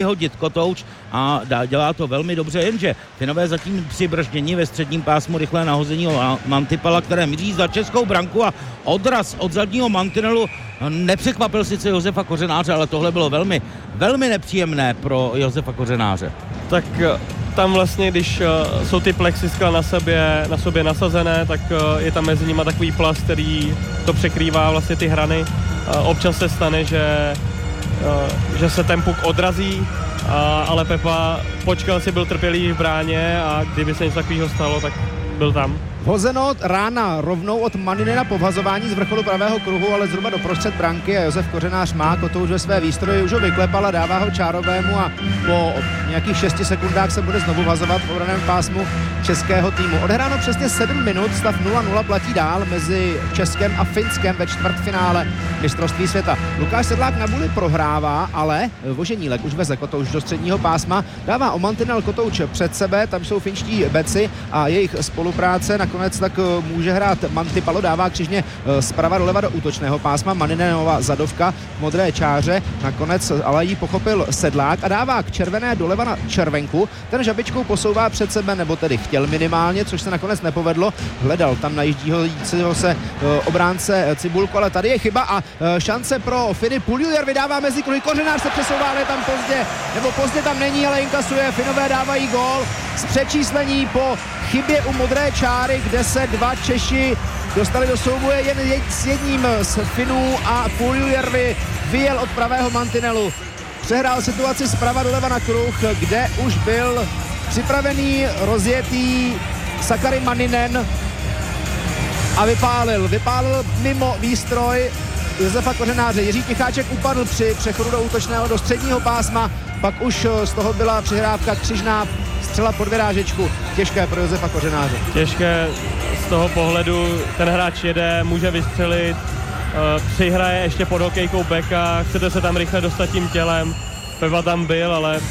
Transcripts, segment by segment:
vyhodit kotouč a dělá to velmi dobře, jenže Finové zatím při brždění ve středním pásmu, rychlé nahození Mantipala, které míří za českou branku a odraz od zadního mantinelu nepřekvapil sice Josefa Kořenáře, ale tohle bylo velmi, velmi nepříjemné pro Josefa Kořenáře. Tak tam vlastně, když jsou ty plexiskla na sobě nasazené, tak je tam mezi nimi takový plast, který to překrývá vlastně ty hrany. Občas se stane, že se ten puk odrazí, ale Pepa počkal si, byl trpělivý v bráně a kdyby se něco takového stalo, tak byl tam. Hozeno rána rovnou od Maninena po vhazování z vrcholu pravého kruhu, ale zhruba do prostřed branky a Josef Kořenář má kotouč ve své výstroji, už ho vyklepal a dává ho Čárovému a po nějakých 6 sekundách se bude znovu vhazovat v obraném pásmu českého týmu. Odehráno přesně 7 minut, stav 0-0 platí dál mezi Českem a Finskem ve čtvrtfinále mistrovství světa. Lukáš Sedlák na buli prohrává, ale Voženílek už veze kotouč do středního pásma, dává o mantinel kotouč před sebe, tam jsou finští beci a jejich spolupráce nakonec tak může hrát Mantipalo, dává křižně zprava doleva do útočného pásma, Maninenova zadovka v modré čáře, nakonec ale ji pochopil Sedlák a dává k červené doleva na červenku, ten žabičkou posouvá před sebe, nebo tedy chtěl minimálně, což se nakonec nepovedlo, hledal tam najíždího se obránce Cibulku, ale tady je chyba a šance pro Finy. Puljujer vydává mezi kruhy, Kořenář se přesouvá, ale tam pozdě tam není, ale inkasuje, Finové dávají gól z přečíslení po chybě u modré čáry, kde se dva Češi dostali do souboje jen s jedním z Finů a Puljujer vyjel od pravého mantinelu. Přehrál situaci zprava doleva na kruh, kde už byl připravený, rozjetý Sakari Maninen a vypálil mimo výstroj Josefa Kořenáře. Jiří Ticháček upadl při přechodu do útočného do středního pásma, pak už z toho byla přihrávka křižná střela pod vyrážečku. Těžké pro Josefa Kořenáře. Těžké z toho pohledu, ten hráč jede, může vystřelit, přihraje ještě pod hokejkou beka, chcete se tam rychle dostat tím tělem. Pepa tam byl, ale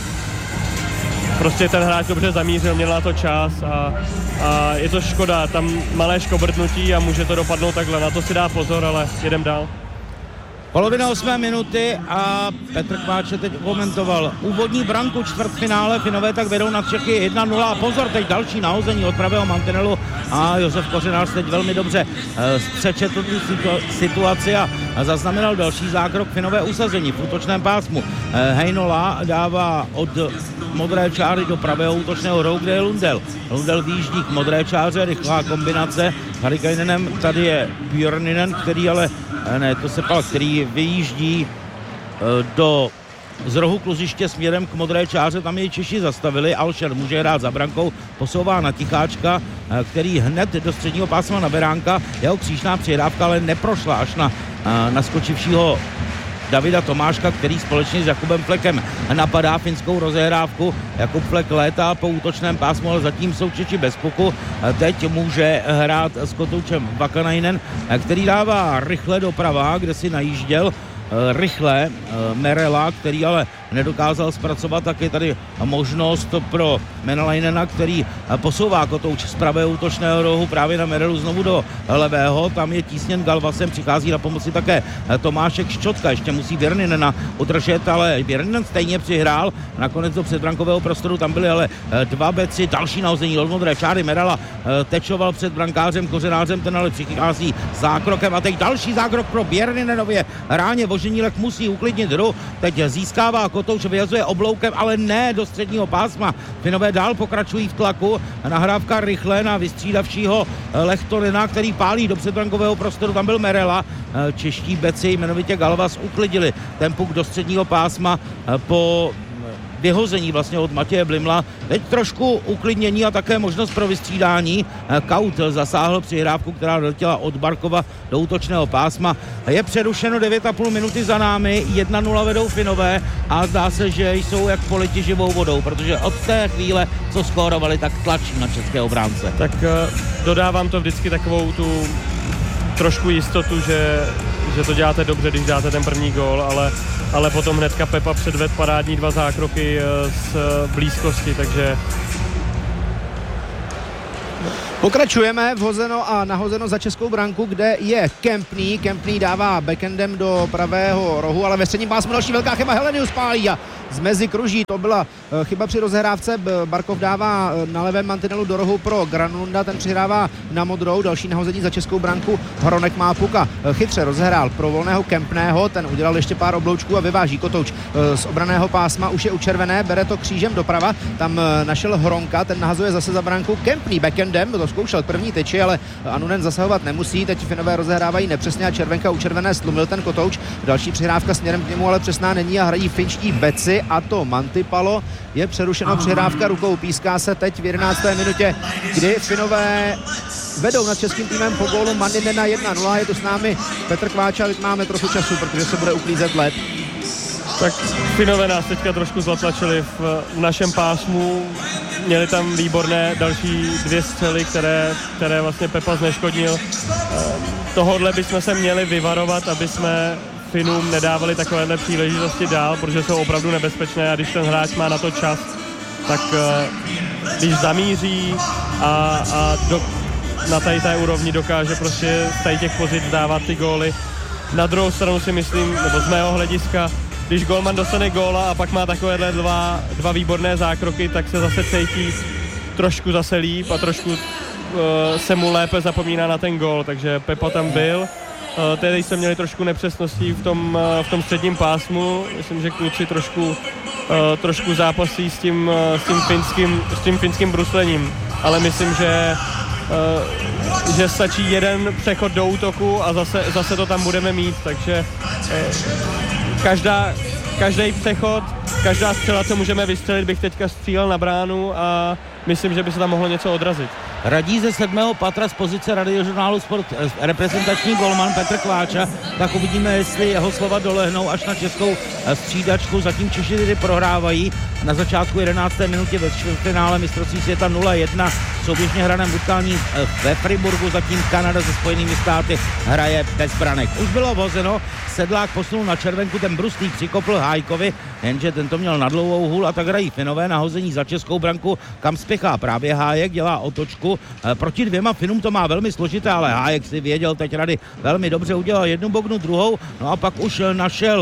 prostě ten hráč dobře zamířil, měl na to čas a je to škoda, tam malé škobrtnutí a může to dopadnout takhle, na to si dá pozor, ale jedem dál. Polovina 8. minuty a Petr Kváče teď komentoval úvodní branku čtvrtfinále, Finové tak vedou na Čechy 1-0 a pozor, teď další nahození od pravého mantinelu a Josef Kořenář teď velmi dobře přečetl tu situaci a zaznamenal další zákrok, Finové usazení v útočném pásmu. Heinola dává od modré čáry do pravého útočného rohu, kde je Lundell. Lundell výjíždí k modré čáře, rychlá kombinace Harikainenen, tady je Björninen, který vyjíždí z rohu kluziště směrem k modré čáře, tam jej Češi zastavili, Alšer může hrát za brankou, posouvá na Ticháčka, který hned do středního pásma na Beránka, jeho křížná přihrávka ale neprošla až na naskočivšího Davida Tomáška, který společně s Jakubem Flekem napadá finskou rozehrávku. Jakub Flek létá po útočném pásmu, ale zatím jsou Češi bez puku. Teď může hrát s kotoučem Vakanainen, který dává rychle doprava, kde si najížděl rychle Merela, který ale nedokázal zpracovat, tak je tady možnost pro Menalainena, který posouvá kotouč z pravého útočného rohu právě na Merelu znovu do levého, tam je tísněn Galvasem, přichází na pomoci také Tomášek Ščotka, ještě musí Björninena udržet, ale Björninen stejně přihrál, nakonec do předbrankového prostoru, tam byly ale dva beci, další nahození od modré čáry, Merela tečoval před brankářem Kořenářem, ten ale přichází zákrokem a teď další zákrok pro Björninenově ráně, Voženílek musí uklidnit hru, teď získává kotouč, vyjazuje obloukem, ale ne do středního pásma. Finové dál pokračují v tlaku, nahrávka rychle na vystřídavšího Lehtonena, který pálí do předbrankového prostoru, tam byl Merela. Čeští beci, jmenovitě Galvas, uklidili ten puk do středního pásma po vyhození vlastně od Matěje Blimla. Teď trošku uklidnění a také možnost pro vystřídání. Kaut zasáhl přihrávku, která doletěla od Barkova do útočného pásma. Je přerušeno 9,5 minuty za námi, 1-0 vedou Finové a zdá se, že jsou jak politi živou vodou, protože od té chvíle, co skórovali, tak tlačí na české obránce. Tak dodávám to vždycky takovou tu trošku jistotu, že to děláte dobře, když dáte ten první gól, ale potom hnedka Pepa předved parádní 2 zákroky z blízkosti, takže Pokračujeme vhozeno a nahozeno za českou branku, kde je Kempný. Kempný dává backendem do pravého rohu, ale ve středním pásmu další velká chyba. Helenius pálí a z mezi kruží. To byla chyba při rozehrávce. Barkov dává na levém mantinelu do rohu pro Granlunda, ten přihrává na modrou. Další nahození za českou branku. Hronek má puka. Chytře rozehrál pro volného Kempného, ten udělal ještě pár obloučků a vyváží Kotouč z obraného pásma. Už je u červené, bere to křížem doprava. Tam našel Hronka, ten nahazuje zase za branku. Kempný backendem, to zkoušel první tyči, ale Anunen zasahovat nemusí. Teď Finové rozehrávají nepřesně a červenka u červené stlumil ten Kotouč. Další přihrávka směrem k němu ale přesná není a hrají finští beci, a to Mantipalo. Je přerušeno přihrávka rukou, píská se teď v 11. minutě, kdy Finové vedou nad českým týmem po gólu Manninen 1-0. Je tu s námi Petr Kváča, teď máme trochu času, protože se bude uklízet led. Tak Finové nás teďka trošku zatlačili v našem pásmu. Měli tam výborné další 2 střely, které vlastně Pepa zneškodnil. Tohodle bychom se měli vyvarovat, aby jsme Finům nedávali takovéhle příležitosti dál, protože jsou opravdu nebezpečné a když ten hráč má na to čas, tak když zamíří a na té úrovni dokáže prostě z těch pozic dávat ty góly. Na druhou stranu si myslím, nebo z mého hlediska, když golman dostane góla a pak má takovéhle dva výborné zákroky, tak se zase cítí trošku zase líp a trošku se mu lépe zapomíná na ten gól, takže Pepa tam byl. Tedy jsme měli trošku nepřesností v tom středním pásmu. Myslím, že kluci trošku zápasí s tím finským bruslením, ale myslím, že stačí jeden přechod do útoku a zase to tam budeme mít, takže každý přechod, každá střela, co můžeme vystřelit, bych teďka střílel na bránu a myslím, že by se tam mohlo něco odrazit. Radí ze 7. patra z pozice Radiožurnálu Sport reprezentační golman Petr Kváča, tak uvidíme, jestli jeho slova dolehnou až na českou střídačku. Zatím Češi tedy prohrávají na začátku 11. minutě ve čtvrtfinále mistrovství světa 0-1 v souběžně hraném utkání ve Friburgu, zatím Kanada se Spojenými státy hraje bez branek. Už bylo vozeno, Sedlák posunul na červenku, ten bruslík přikopl Hájkovi, jenže tento měl na dlouhou hůl a tak hrají Finové nahození za českou branku, kam spěchá právě Hájek, dělá otočku. Proti 2 Finům to má velmi složité, ale Hájek si věděl teď rady velmi dobře, udělal jednu bognu, druhou, no a pak už našel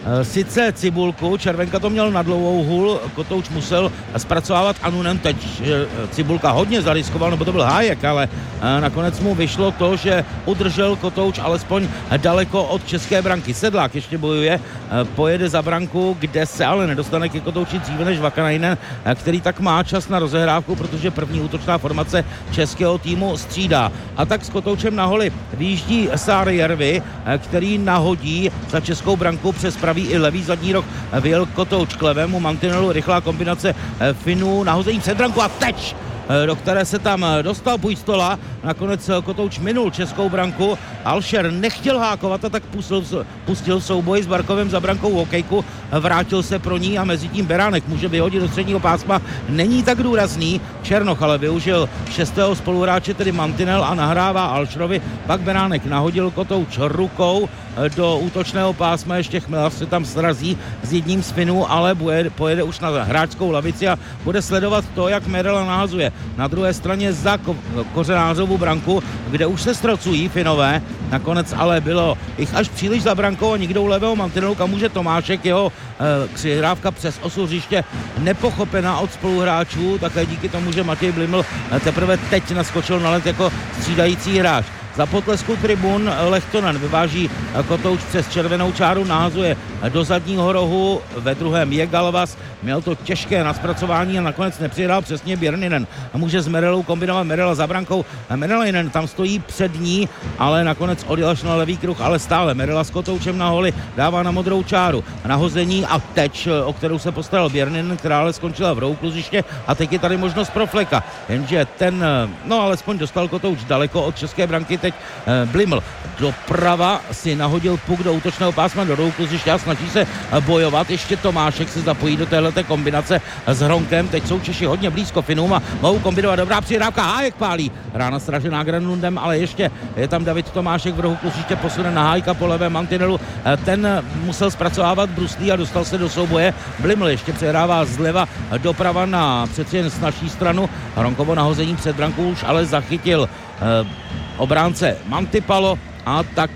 sice Cibulku, červenka to měl na dlouhou hůl, Kotouč musel zpracovávat Anunen, teď Cibulka hodně zariskoval, nebo to byl Hájek, ale nakonec mu vyšlo to, že udržel Kotouč alespoň daleko od české branky. Sedlák ještě bojuje, pojede za branku, kde se ale nedostane ke Kotouči dříve než Vakanainen, který tak má čas na rozehrávku, protože první útočná formace českého týmu střídá. A tak s Kotoučem na holi vyjíždí Saarijärvi, který nahodí za českou branku přes pravý i levý zadní roh, vyjel Kotouč k levému mantinelu, rychlá kombinace Finů, nahození před branku a teď, do které se tam dostal Pujstola. Nakonec Kotouč minul českou branku, Alšer nechtěl hákovat a tak pustil souboj s Barkovem za brankou hokejku, vrátil se pro ní a mezi tím Beránek může vyhodit do středního pásma, není tak důrazný, Černoch ale využil 6. spoluhráče, tedy mantinel a nahrává Alšerovi, pak Beránek nahodil Kotouč rukou do útočného pásma, ještě Chmelař se tam srazí s jedním z Finů, ale pojede už na hráčskou lavici a bude sledovat to, jak Merela nahazuje. Na druhé straně za Kořenářovu branku, kde už se ztracují Finové, nakonec ale bylo jich až příliš za brankou a nikdo u levého mantinelu, kam může Tomášek, jeho přihrávka přes osu hřiště nepochopená od spoluhráčů, také díky tomu, že Matěj Bliml teprve teď naskočil na led jako střídající hráč. Za potlesku tribun Lehtonen vyváží Kotouč přes červenou čáru, nahazuje do zadního rohu, ve druhém je Galvas, měl to těžké na zpracování a nakonec nepřihrál přesně Björninen. Může s Merelou kombinovat, Merela za brankou, Merelinen tam stojí před ní, ale nakonec odjel až na levý kruh, ale stále Merela s Kotoučem na holi dává na modrou čáru. Nahození a teď, o kterou se postaral Björninen, která ale skončila v rohu kluziště a teď je tady možnost pro Fleka, jenže ten, no alespoň dostal Kotouč daleko od české branky. Teď Bliml doprava si nahodil puk do útočného pásma do rohu kluziště a snaží se bojovat, ještě Tomášek se zapojí do téhleté kombinace s Hronkem, teď jsou Češi hodně blízko Finům a mohou kombinovat, dobrá přihrávka, Hájek pálí, rána stražená Granlundem, ale ještě je tam David Tomášek v rohu, klusiště posune na Hájka po levém mantinelu, ten musel zpracovávat bruslí a dostal se do souboje, Bliml ještě přehrává zleva doprava na přeci jen snažší stranu, Hronkovo nahození před brankou už ale zachytil obránce Mantipalo a tak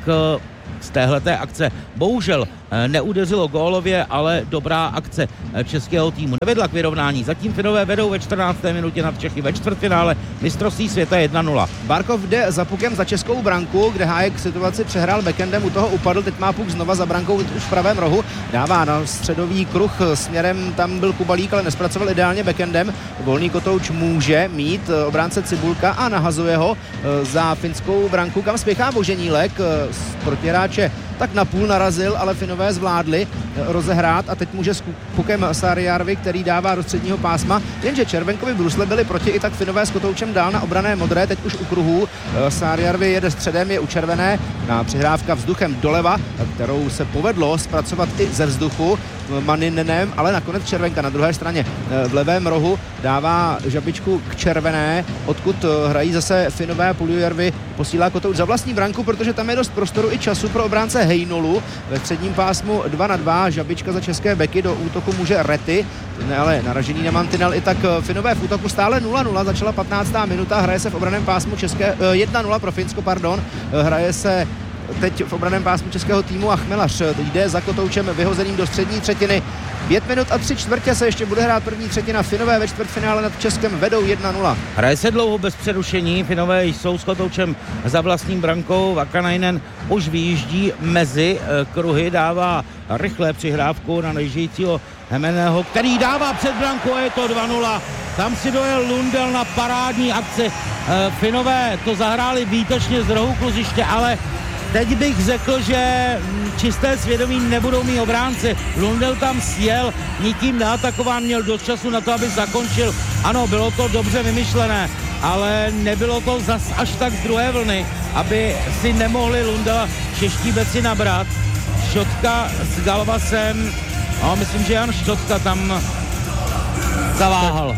z téhleté akce bohužel neudeřilo gólově, ale dobrá akce českého týmu nevedla k vyrovnání. Zatím Finové vedou ve 14. minutě nad Čechy ve čtvrtfinále mistrovství světa 1-0. Barkov jde za pukem za českou branku, kde Hájek situaci přehrál backendem, u toho upadl, teď má puk znova za brankou už v pravém rohu, dává na středový kruh směrem, tam byl Kubalík, ale nespracoval ideálně backendem. Volný kotouč může mít obránce Cibulka a nahazuje ho za finskou branku, kam spěchá Boženílek z protihráče, tak napůl narazil, ale Finové zvládli rozehrát a teď může s pukem Saarijärvi, který dává do středního pásma, jenže Červenkovi brusle byli proti, i tak Finové s kotoučem dál na obrané modré, teď už u kruhu. Saarijärvi jede středem, je u červené, na přihrávka vzduchem doleva, kterou se povedlo zpracovat i ze vzduchu Maninenem, ale nakonec Červenka na druhé straně v levém rohu dává žabičku k červené, odkud hrají zase Finové. Puljujärvi posílá kotouč za vlastní branku, protože tam je dost prostoru i času pro obránce Heinolu. Ve středním pásmu 2-2, žabička za české beky, do útoku může Rety, ale naražení na mantinel, i tak Finové v útoku stále 0-0, začala 15. minuta, hraje se v obraném pásmu 1-0 pro Finsko, hraje se teď v obraném pásmu českého týmu a Chmelař jde za kotoučem vyhozeným do střední třetiny. 5 minut a 3/4 se ještě bude hrát první třetina. Finové ve čtvrtfinále nad Českem vedou 1-0. Hraje se dlouho bez přerušení, Finové jsou s kotoučem za vlastním brankou, Vakanainen už vyjíždí mezi kruhy, dává rychlé přihrávku na nežijícího Hemeného, který dává před branku a je to 2-0. Tam si dojel Lundell na parádní akci. Finové to zahráli výtečně z rohu kluziště, ale teď bych řekl, že čisté svědomí nebudou mít obránci. Lundell tam sjel, nikým neatakován, měl dost času na to, aby zakončil. Ano, bylo to dobře vymyšlené, ale nebylo to zas až tak z druhé vlny, aby si nemohli Lundella čeští beci nabrat. Šotka s Galvasem, no, myslím, že Jan Štotka tam zaváhal.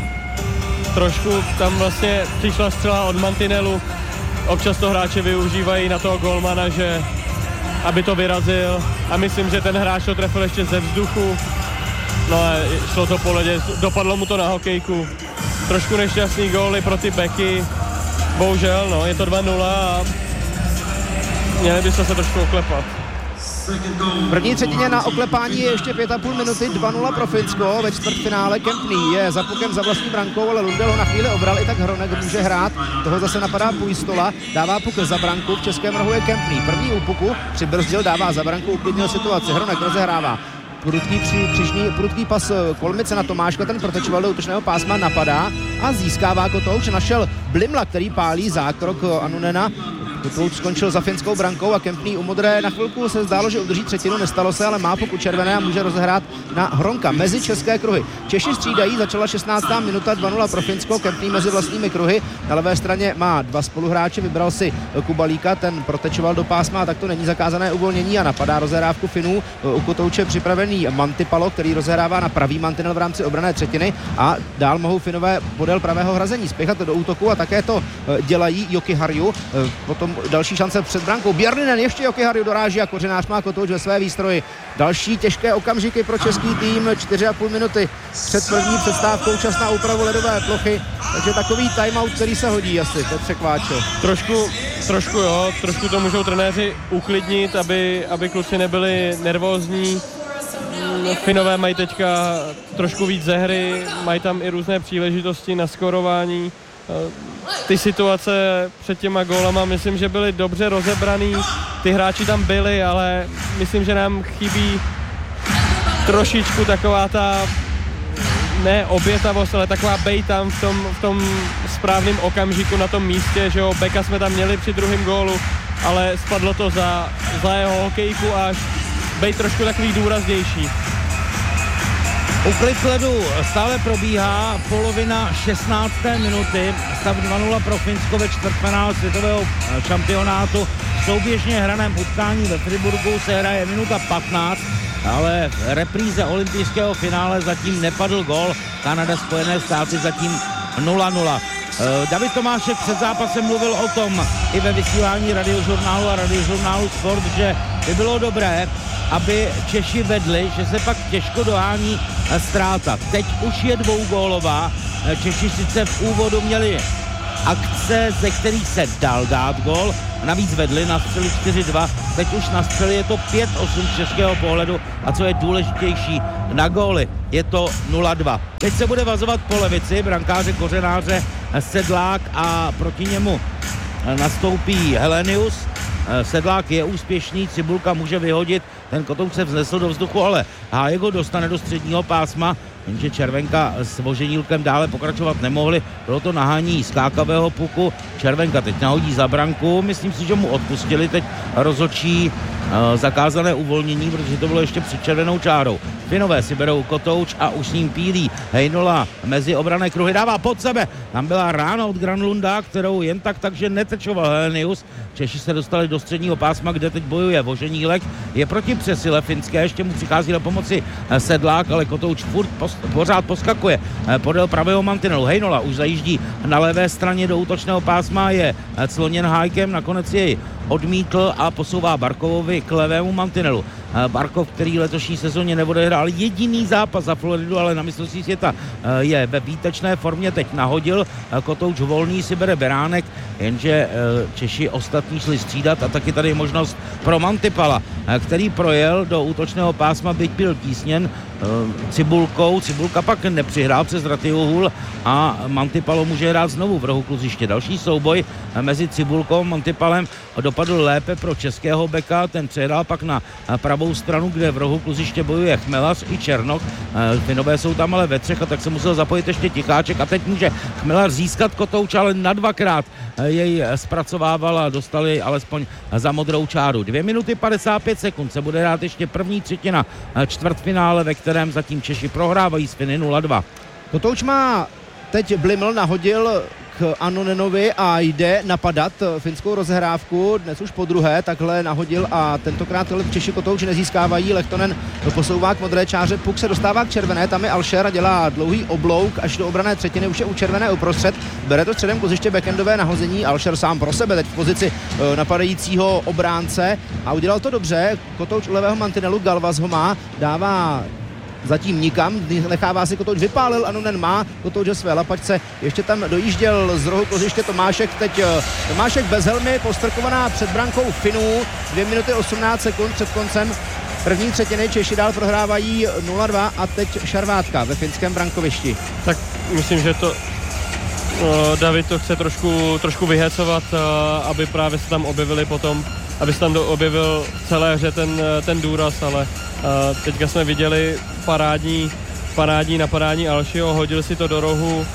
Trošku tam vlastně přišla střela od mantinelu. Občas to hráči využívají na toho golmana, že aby to vyrazil, a myslím, že ten hráč to trefil ještě ze vzduchu. No a šlo to po ledě, dopadlo mu to na hokejku. Trošku nešťastný góly pro ty beky. Bohužel, no, je to 2-0 a měli byste se trošku oklepat. V první třetině na oklepání je ještě 5,5 minuty, 2-0 pro Finsko. Ve čtvrtfinále Kempný je za pukem za vlastní brankou, ale Lundell ho na chvíli obral, i tak Hronek může hrát. Toho zase napadá Pujstola, dává puk za branku, v českém rohu je Kempný. První úpuku přibrzdil, dává za branku, uklidnil situaci. Hronek rozehrává. Prudký pas Kolmice na Tomáška, ten protečoval do útočného pásma, napadá a získává kotouč. Našel Blimla, který pálí zákrok Anunena. Kotouč skončil za finskou brankou a Kempný u modré. Na chvilku se zdálo, že udrží třetinu, nestalo se, ale má puk u červené a může rozehrát na Hronka mezi české kruhy. Češi střídají, začala 16. minuta, 2-0 pro Finsko, Kempný mezi vlastními kruhy. Na levé straně má dva spoluhráče, vybral si Kubalíka, ten protečoval do pásma, a tak to není zakázané uvolnění a napadá rozehrávku Finů. U kotouče připravený Mantipalo, který rozehrává na pravý mantinel v rámci obranné třetiny, a dál mohou Finové podél pravého hrazení spěchat do útoku a také to dělají Jokiharju. Potom další šance před brankou. Bjarninen, ještě Jokiharju doráží a Kořenář má kotouč ve své výstroji. Další těžké okamžiky pro český tým, 4,5 minuty před první přestávkou, čas na úpravu ledové plochy, takže takový timeout, který se hodí asi, Petře Kváčo. Trošku to můžou trenéři uklidnit, aby kluci nebyli nervózní. Finové mají teďka trošku víc ze hry, mají tam i různé příležitosti na skorování. Ty situace před těma gólama, myslím, že byly dobře rozebraný, ty hráči tam byli, ale myslím, že nám chybí trošičku taková ta, ne obětavost, ale taková bej tam v tom správném okamžiku na tom místě, že jo, Beka jsme tam měli při druhém gólu, ale spadlo to za jeho hokejku, až bej trošku takový důraznější. Uklid ledu stále probíhá, polovina 16. minuty, stav 2-0 pro Finsko ve čtvrtfinále světového šampionátu. V souběžně hraném utkání ve Friburgu se hraje minuta 15. ale v repríze olympijského finále zatím nepadl gól. Kanada, Spojené státy zatím 0-0. David Tomášek před zápasem mluvil o tom i ve vysílání Radiožurnálu a Radiožurnálu Sport, že by bylo dobré, aby Češi vedli, že se pak těžko dohání ztráta. Teď už je dvougólová. Češi sice v úvodu měli akce, ze kterých se dal dát gól, navíc vedli, nastřeli 4-2, teď už nastřeli, je to 5-8 z českého pohledu a co je důležitější, na góly je to 0-2. Teď se bude vazovat po levici, brankáře Kořenáře Sedlák a proti němu nastoupí Helenius. Sedlák je úspěšný, Cibulka může vyhodit, ten Kotouč se vznesl do vzduchu, ale Hájek ho dostane do středního pásma, jenže Červenka s Voženílkem dále pokračovat nemohli, bylo to nahání skákavého puku, Červenka teď nahodí za branku, myslím si, že mu odpustili teď rozhodčí zakázané uvolnění, protože to bylo ještě před červenou čárou. Finové si berou Kotouč a už s ním pílí Hejnola mezi obranné kruhy, dává pod sebe, tam byla rána od Granlunda, kterou jen takže netečoval Helenius. Češi se dostali do středního pásma, kde teď bojuje Voženílek, je proti přesile finské, ještě mu přichází na pomoci Sedlák, ale Kotouč pořád poskakuje podél pravého mantinelu. Hejnola už zajíždí na levé straně do útočného pásma, je cloněn Hájkem, nakonec jej odmítl a posouvá Barkovovi k levému mantinelu. Barkov, který letošní sezóně neodehrál jediný zápas za Floridu, ale na mistrovství světa je ve výtečné formě, teď nahodil, Kotouč volný si bere Beránek, jenže Češi ostatní šli střídat a taky tady je možnost pro Mantipala, který projel do útočného pásma, byť byl tísněn Cibulkou. Cibulka pak nepřihrál přes Ratyuhul a Mantipalo může hrát znovu v rohu kluziště. Další souboj mezi Cibulkou a Mantipalem dopadl lépe pro českého beka, ten přehrál pak na pravou stranu, kde v rohu kluziště bojuje Chmelař i Černoch. Finové jsou tam ale ve třech a tak se musel zapojit ještě Ticháček a teď může Chmelař získat Kotouč, ale na dvakrát jej zpracovával a dostali alespoň za modrou čáru. 2 minuty 55 sekund se bude hrát ještě první třetina čtvrtfinále, ve kterém zatím Češi prohrávají z Finy 0-2. Kotouč má teď Bliml nahodil k Annonenovi a jde napadat finskou rozehrávku, dnes už po druhé takhle nahodil a tentokrát Češi Kotouč nezískávají, Lehtonen posouvá k modré čáře, puk se dostává k červené, tam je Alšer a dělá dlouhý oblouk až do obranné třetiny, už je u červené uprostřed, bere to středem kluziště backendové nahození, Alšer sám pro sebe teď v pozici napadajícího obránce a udělal to dobře, Kotouč u levého mantinelu, Galvas ho má, dává zatím nikam, nechává si Kotouč, vypálil, Annunen má, Kotouč je své lapačce, ještě tam dojížděl z rohu kluziště Tomášek, teď Tomášek bez helmy, postrkovaná před brankou Finů, 2 minuty 18 sekund před koncem první třetiny, Češi dál prohrávají 0-2 a teď šarvátka ve finském brankovišti. Tak myslím, že to David to chce trošku vyhecovat, aby právě se tam objevili potom, aby se tam objevil v celé hře ten důraz, ale teďka jsme viděli parádní napadání Alšiho, hodil si to do rohu,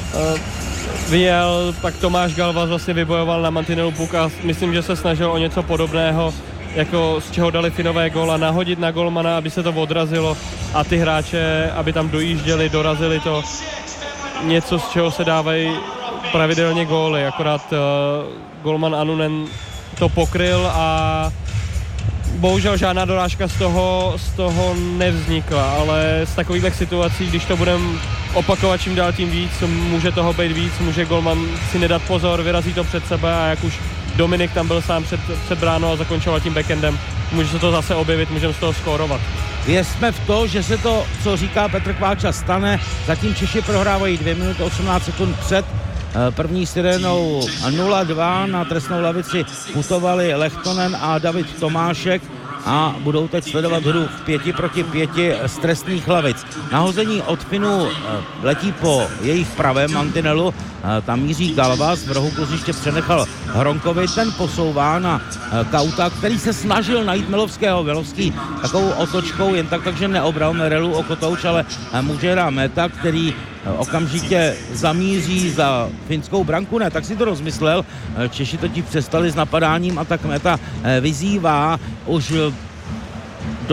vyjel, pak Tomáš Galvas vlastně vybojoval na mantinelu puk a myslím, že se snažil o něco podobného, jako z čeho dali Finové góla, nahodit na golmana, aby se to odrazilo a ty hráče, aby tam dojížděli, dorazili to, něco, z čeho se dávají pravidelně góly, akorát golman Annunen to pokryl a bohužel žádná dorážka z toho nevznikla, ale z takových situací, když to budeme opakovat čím dál tím víc, může toho být víc, může golman si nedat pozor, vyrazí to před sebe a jak už Dominik tam byl sám před bránou a zakončoval tím backendem, může se to zase objevit, můžeme z toho skórovat. Věřme v to, že se to, co říká Petr Kváča, stane. Zatím Češi prohrávají 2 minuty 18 sekund před první sirénou 0-2. Na trestnou lavici putovali Lehtonen a David Tomášek a budou teď sledovat hru v 5 proti 5 z trestných lavic. Nahození od Finů letí po jejich pravém mantinelu, tam míří Galvas, v rohu kluziště přenechal Hronkovi, ten posouvá na Kauta, který se snažil najít Milovského. Milovský takovou otočkou jen takže neobral Merelu o Kotouč, ale může hrát Meta, který okamžitě zamíří za finskou branku, ne, tak si to rozmyslel. Češi totiž přestali s napadáním a tak Meta vyzývá už do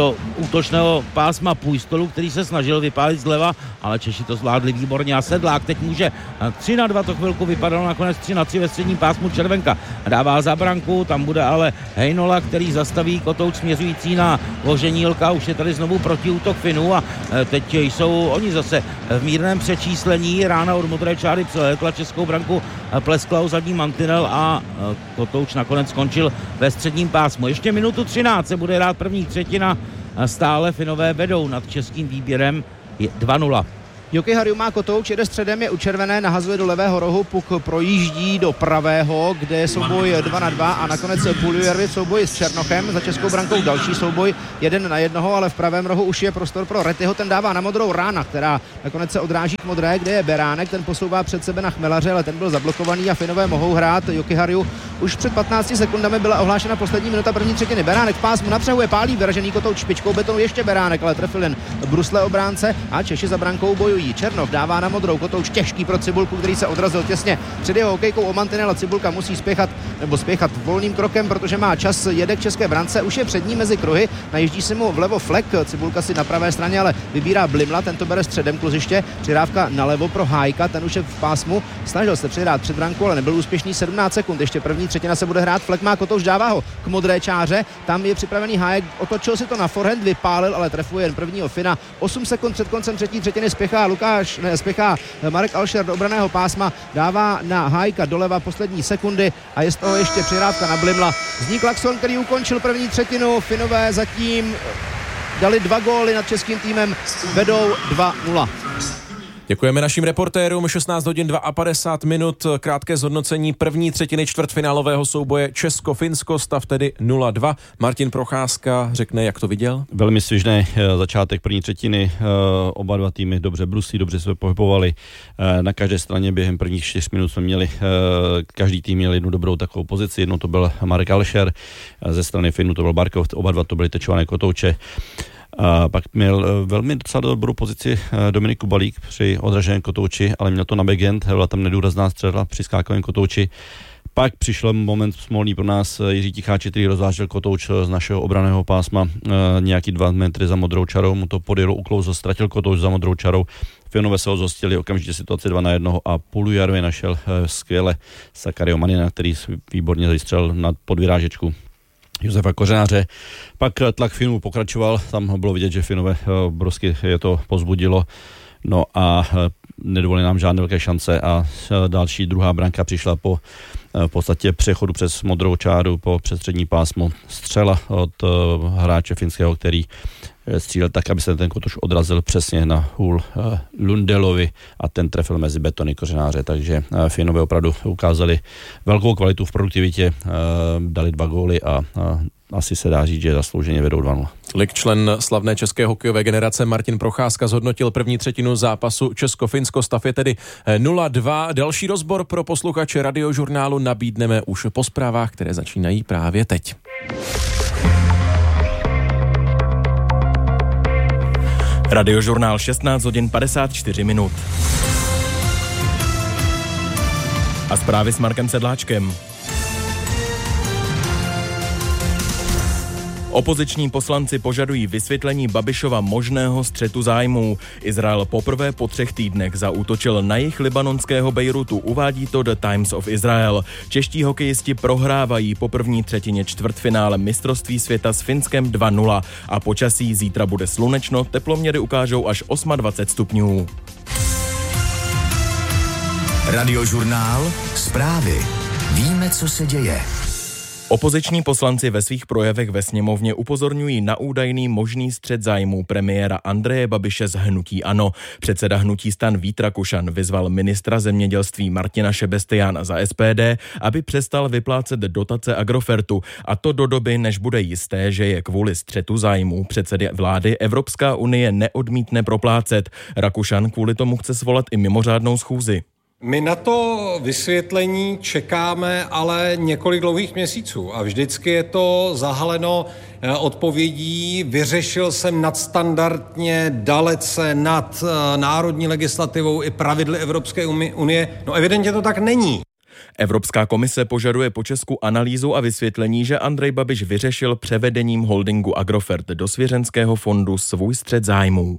útočného pásma Pujstolu, který se snažil vypálit zleva, ale Češi to zvládli výborně a Sedlák teď může 3-2, to chvilku vypadalo nakonec 3-3 ve středním pásmu. Červenka dává za branku, tam bude ale Heinola, který zastaví Kotouč směřující na Voženílka, už je tady znovu protiútok Finů a teď jsou oni zase v mírném přečíslení. Rána od modré čáry přelétla českou branku, pleskla o zadní mantinel a Kotouč nakonec skončil ve středním pásmu. Ještě minutu 13 se bude hrát první třetina, stále Finové vedou nad českým výběrem 2-0. Jockey Harju má Kotouč, jede středem, je u červené, nahazuje do levého rohu, puk projíždí do pravého, kde je souboj 2-2 a nakonec Puljujärvi v souboji s Černochem, za českou brankou další souboj 1-1, ale v pravém rohu už je prostor pro Rettyho, ten dává na modrou Rána, která nakonec se odráží k modré, kde je Beránek, ten posouvá před sebe na Chmelaře, ale ten byl zablokovaný a Finové mohou hrát. Jockey Harju už před 15 sekundami byla ohlášena poslední minuta první třetiny. Beránek v pásmu napřehuje, pálí vyražený Kotouč špičkou betonu, ještě Beránek, ale trefil jen brusle obránce a Češi za brankou bojují. Černoch dává na modrou, Kotouč těžký pro Cibulku, který se odrazil těsně před jeho hokejkou o mantinel a Cibulka musí spěchat volným krokem, protože má čas, jede k české brance, už je před ní mezi kruhy, najíždí si mu vlevo Flek, Cibulka si na pravé straně, ale vybírá Blimla, ten to bere středem kluziště, přidávka nalevo pro Hájka, ten už je v pásmu, snažil se přihrát před branku, ale nebyl úspěšný. 17 sekund, ještě první třetina se bude hrát, Flek má Kotouč, dává ho k modré čáře, tam je připravený Hájek, otočil si to na forehand, vypálil, ale trefuje jen prvního Fina. 8 sekund před koncem třetí třetiny spěchá Marek Alšer do obraného pásma, dává na Hájka doleva poslední sekundy a je z toho ještě přihrávka na Blimla. Zní klakson, který ukončil první třetinu. Finové zatím dali 2 góly nad českým týmem, vedou 2-0. Děkujeme našim reportérům. 16 hodin 52 minut, krátké zhodnocení první třetiny čtvrtfinálového souboje Česko-Finsko, stav tedy 0-2. Martin Procházka řekne, jak to viděl. Velmi svižný začátek první třetiny, oba dva týmy dobře bruslí, dobře se pohybovali. Na každé straně během prvních 4 minut jsme měli, každý tým měl jednu dobrou takovou pozici, jednou to byl Marek Alšer, ze strany Finů to byl Barkov, oba dva to byly tečované Kotouče. A pak měl velmi docela dobrou pozici Dominik Kubalík při odraženém Kotouči, ale měl to na backhand, byla tam nedůrazná střela při skákovém Kotouči. Pak přišel moment smolný pro nás, Jiří Ticháč, který rozvážel Kotouč z našeho obranného pásma, nějaký 2 metry za modrou čarou, mu to podjelo, uklouzl, ztratil Kotouč za modrou čarou. Finové se ho zhostili, okamžitě situace 2-1 a Puljujärvi našel skvěle Sakario Manina, který výborně vystřelil na podvyrážečku Josefa Kořenáře. Pak tlak Finů pokračoval, tam bylo vidět, že Finové obrovsky je to pozbudilo, no a nedovolili nám žádné velké šance a další druhá branka přišla po v podstatě přechodu přes modrou čáru po přestřední pásmo. Střela od hráče finského, který střílel tak, aby se ten Kotouč odrazil přesně na hůl Lundelovi a ten trefil mezi betony Kořenáře, takže Finové opravdu ukázali velkou kvalitu v produktivitě, dali 2 góly a asi se dá říct, že zaslouženě vedou 2-0. Tolik člen slavné české hokejové generace Martin Procházka zhodnotil první třetinu zápasu Česko-Finsko, stav je tedy 0-2. Další rozbor pro posluchače Radiožurnálu nabídneme už po zprávách, které začínají právě teď. Radiožurnál 16 hodin 54 minut. A zprávy s Markem Sedláčkem. Opoziční poslanci požadují vysvětlení Babišova možného střetu zájmů. Izrael poprvé po 3 týdnech zaútočil na jih libanonského Bejrutu, uvádí to The Times of Israel. Čeští hokejisti prohrávají po první třetině čtvrtfinále mistrovství světa s Finskem 2-0 a počasí zítra bude slunečno, teploměry ukážou až 28 stupňů. Radiožurnál, zprávy. Víme, co se děje. Opoziční poslanci ve svých projevech ve sněmovně upozorňují na údajný možný střet zájmů premiéra Andreje Babiše z hnutí ANO. Předseda hnutí STAN Vít Rakušan vyzval ministra zemědělství Martina Šebestiána za SPD, aby přestal vyplácet dotace Agrofertu, a to do doby, než bude jisté, že je kvůli střetu zájmů předsedy vlády Evropská unie neodmítne proplácet. Rakušan kvůli tomu chce svolat i mimořádnou schůzi. My na to vysvětlení čekáme ale několik dlouhých měsíců a vždycky je to zahaleno odpovědí: vyřešil jsem nadstandardně, dalece nad národní legislativou i pravidly Evropské unie. No evidentně to tak není. Evropská komise požaduje po Česku analýzu a vysvětlení, že Andrej Babiš vyřešil převedením holdingu Agrofert do svěřenského fondu svůj střet zájmů.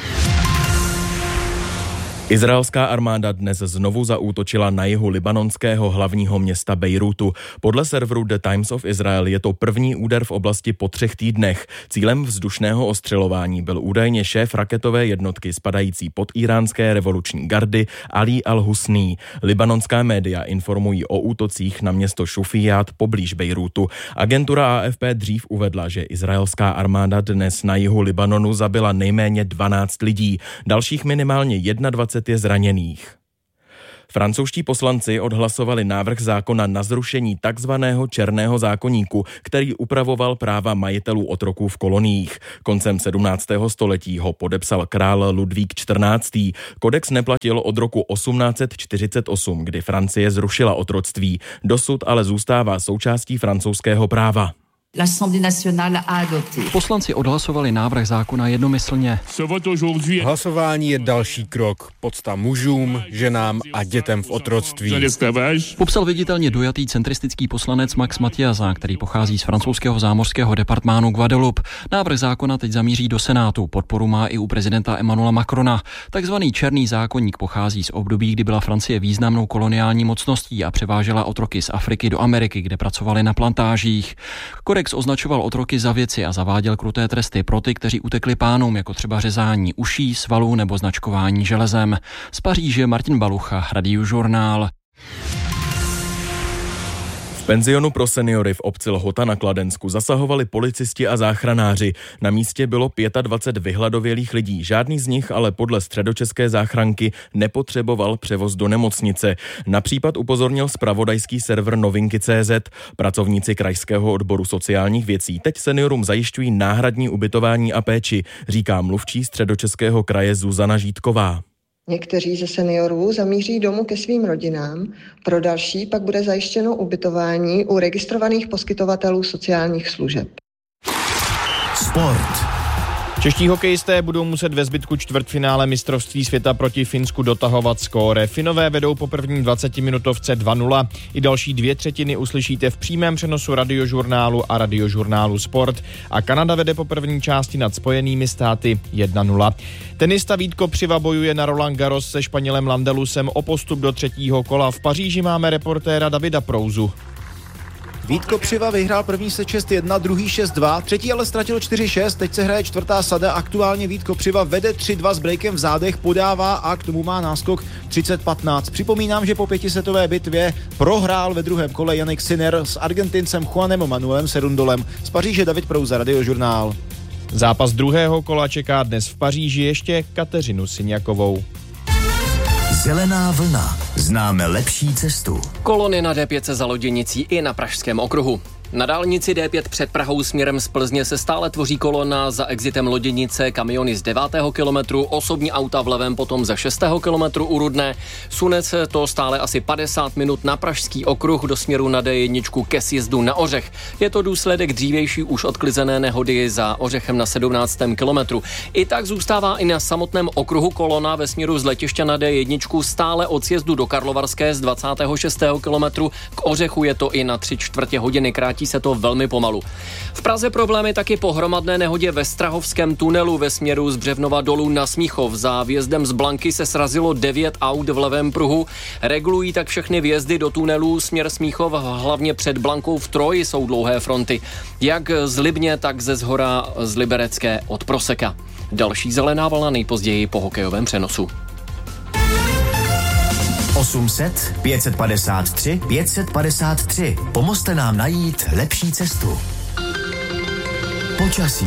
Izraelská armáda dnes znovu zaútočila na jihu libanonského hlavního města Bejrútu. Podle serveru The Times of Israel je to první úder v oblasti po 3 týdnech. Cílem vzdušného ostřelování byl údajně šéf raketové jednotky spadající pod iránské revoluční gardy Ali al-Husní. Libanonská média informují o útocích na město Šufiját poblíž Bejrútu. Agentura AFP dřív uvedla, že izraelská armáda dnes na jihu Libanonu zabila nejméně 12 lidí. Dalších minimálně 21 je zraněných. Francouzští poslanci odhlasovali návrh zákona na zrušení takzvaného černého zákoníku, který upravoval práva majitelů otroků v koloniích. Koncem 17. století ho podepsal král Ludvík XIV. Kodex neplatil od roku 1848, kdy Francie zrušila otroctví. Dosud ale zůstává součástí francouzského práva. Poslanci odhlasovali návrh zákona jednomyslně. Hlasování je další krok. Pocta mužům, ženám a dětem v otroctví. Popsal viditelně dojatý centristický poslanec Max Mathiasa, který pochází z francouzského zámořského departmánu Guadeloupe. Návrh zákona teď zamíří do Senátu. Podporu má i u prezidenta Emmanuela Macrona. Takzvaný černý zákoník pochází z období, kdy byla Francie významnou koloniální mocností a převážela otroky z Afriky do Ameriky, kde pracovali na plantážích. Kodex označoval otroky za věci a zaváděl kruté tresty pro ty, kteří utekli pánům, jako třeba řezání uší, svalů nebo značkování železem. Z Paříže Martin Balucha, Radiožurnál. V penzionu pro seniory v obci Lhota na Kladensku zasahovali policisti a záchranáři. Na místě bylo 25 vyhladovělých lidí. Žádný z nich ale podle středočeské záchranky nepotřeboval převoz do nemocnice. Na případ upozornil zpravodajský server Novinky.cz. Pracovníci krajského odboru sociálních věcí teď seniorům zajišťují náhradní ubytování a péči, říká mluvčí Středočeského kraje Zuzana Žítková. Někteří ze seniorů zamíří domů ke svým rodinám, pro další pak bude zajištěno ubytování u registrovaných poskytovatelů sociálních služeb. Sport. Čeští hokejisté budou muset ve zbytku čtvrtfinále mistrovství světa proti Finsku dotahovat skóre. Finové vedou po první 20-minutovce 2-0. I další 2/3 uslyšíte v přímém přenosu Radiožurnálu a Radiožurnálu Sport. A Kanada vede po první části nad Spojenými státy 1-0. Tenista Vít Kopřiva bojuje na Roland Garros se Španělem Landelusem o postup do 3. kola. V Paříži máme reportéra Davida Prouzu. Vít Kopřiva vyhrál první set 6-1, druhý 6-2, třetí ale ztratil 4-6, teď se hraje čtvrtá sada, aktuálně Vít Kopřiva vede 3-2 s breakem v zádech, podává a k tomu má náskok 30-15. Připomínám, že po 5setové bitvě prohrál ve druhém kole Jannik Sinner s Argentincem Juanem Manuelem Cerundolem. Z Paříže David Prouza, Radiožurnál. Zápas druhého kola čeká dnes v Paříži ještě Kateřinu Syňakovou. Zelená vlna. Známe lepší cestu. Kolony na D5 za Loděnicí i na Pražském okruhu. Na dálnici D5 před Prahou směrem z Plzně se stále tvoří kolona za exitem Loděnice, kamiony z 9. kilometru, osobní auta v levém potom ze 6. kilometru u Rudné. Sune se to stále asi 50 minut na Pražský okruh do směru na D1 ke sjezdu na Ořech. Je to důsledek dřívější už odklizené nehody za Ořechem na 17. kilometru. I tak zůstává i na samotném okruhu kolona ve směru z letiště na D1 stále od sjezdu do Karlovarské z 26. kilometru. K Ořechu je to i na 3/4 hodiny, krátí se to velmi pomalu. V Praze problémy taky po hromadné nehodě ve Strahovském tunelu ve směru z Břevnova dolů na Smíchov. Za vjezdem z Blanky se srazilo 9 aut v levém pruhu. Regulují tak všechny vjezdy do tunelů směr Smíchov, hlavně před Blankou v Troji jsou dlouhé fronty. Jak z Libně, tak ze Zhora z Liberecké od Proseka. Další zelená vlna nejpozději po hokejovém přenosu. 800 553 553. Pomozte nám najít lepší cestu. Počasí.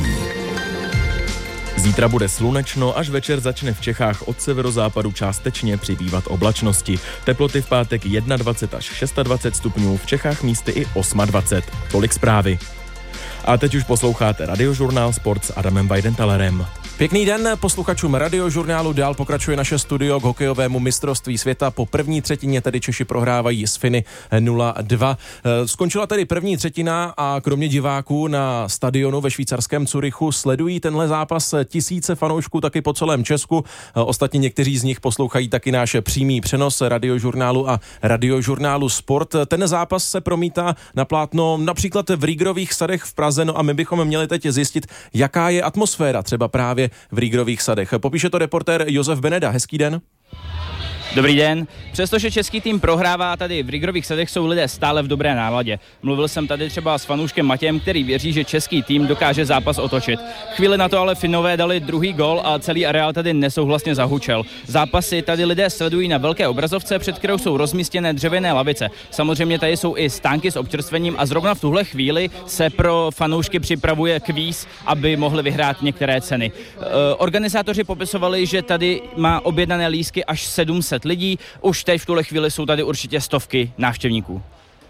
Zítra bude slunečno, až večer začne v Čechách od severozápadu částečně přibývat oblačnosti. Teploty v pátek 21 až 26 stupňů, v Čechách místy i 28. Tolik zprávy. A teď už posloucháte Radiožurnál Sport s Adamem Weidentalerem. Pěkný den posluchačům Radiožurnálu, dál pokračuje naše studio k hokejovému mistrovství světa. Po první třetině tedy Češi prohrávají s Finy 0-2. Skončila tedy první třetina a kromě diváků na stadionu ve švýcarském Curychu sledují tenhle zápas tisíce fanoušků taky po celém Česku. Ostatně někteří z nich poslouchají taky náš přímý přenos Radiožurnálu a Radiožurnálu Sport. Ten zápas se promítá na plátno například v Rýgrových sadech v Praze, no a my bychom měli teď zjistit, jaká je atmosféra třeba právě v Rýgrových sadech. Popíše to reportér Josef Beneda. Hezký den. Dobrý den. Přestože český tým prohrává, tady v Rýgrových sadech jsou lidé stále v dobré náladě. Mluvil jsem tady třeba s fanouškem Matějem, který věří, že český tým dokáže zápas otočit. Chvíli na to ale Finové dali druhý gól a celý areál tady nesouhlasně zahučel. Zápasy tady lidé sledují na velké obrazovce, před kterou jsou rozmístěné dřevěné lavice. Samozřejmě tady jsou i stánky s občerstvením a zrovna v tuhle chvíli se pro fanoušky připravuje kvíz, aby mohli vyhrát některé ceny. Organizátoři popisovali, že tady má objednané lístky až 700 lidí, už teď v tuhle chvíli jsou tady určitě stovky návštěvníků.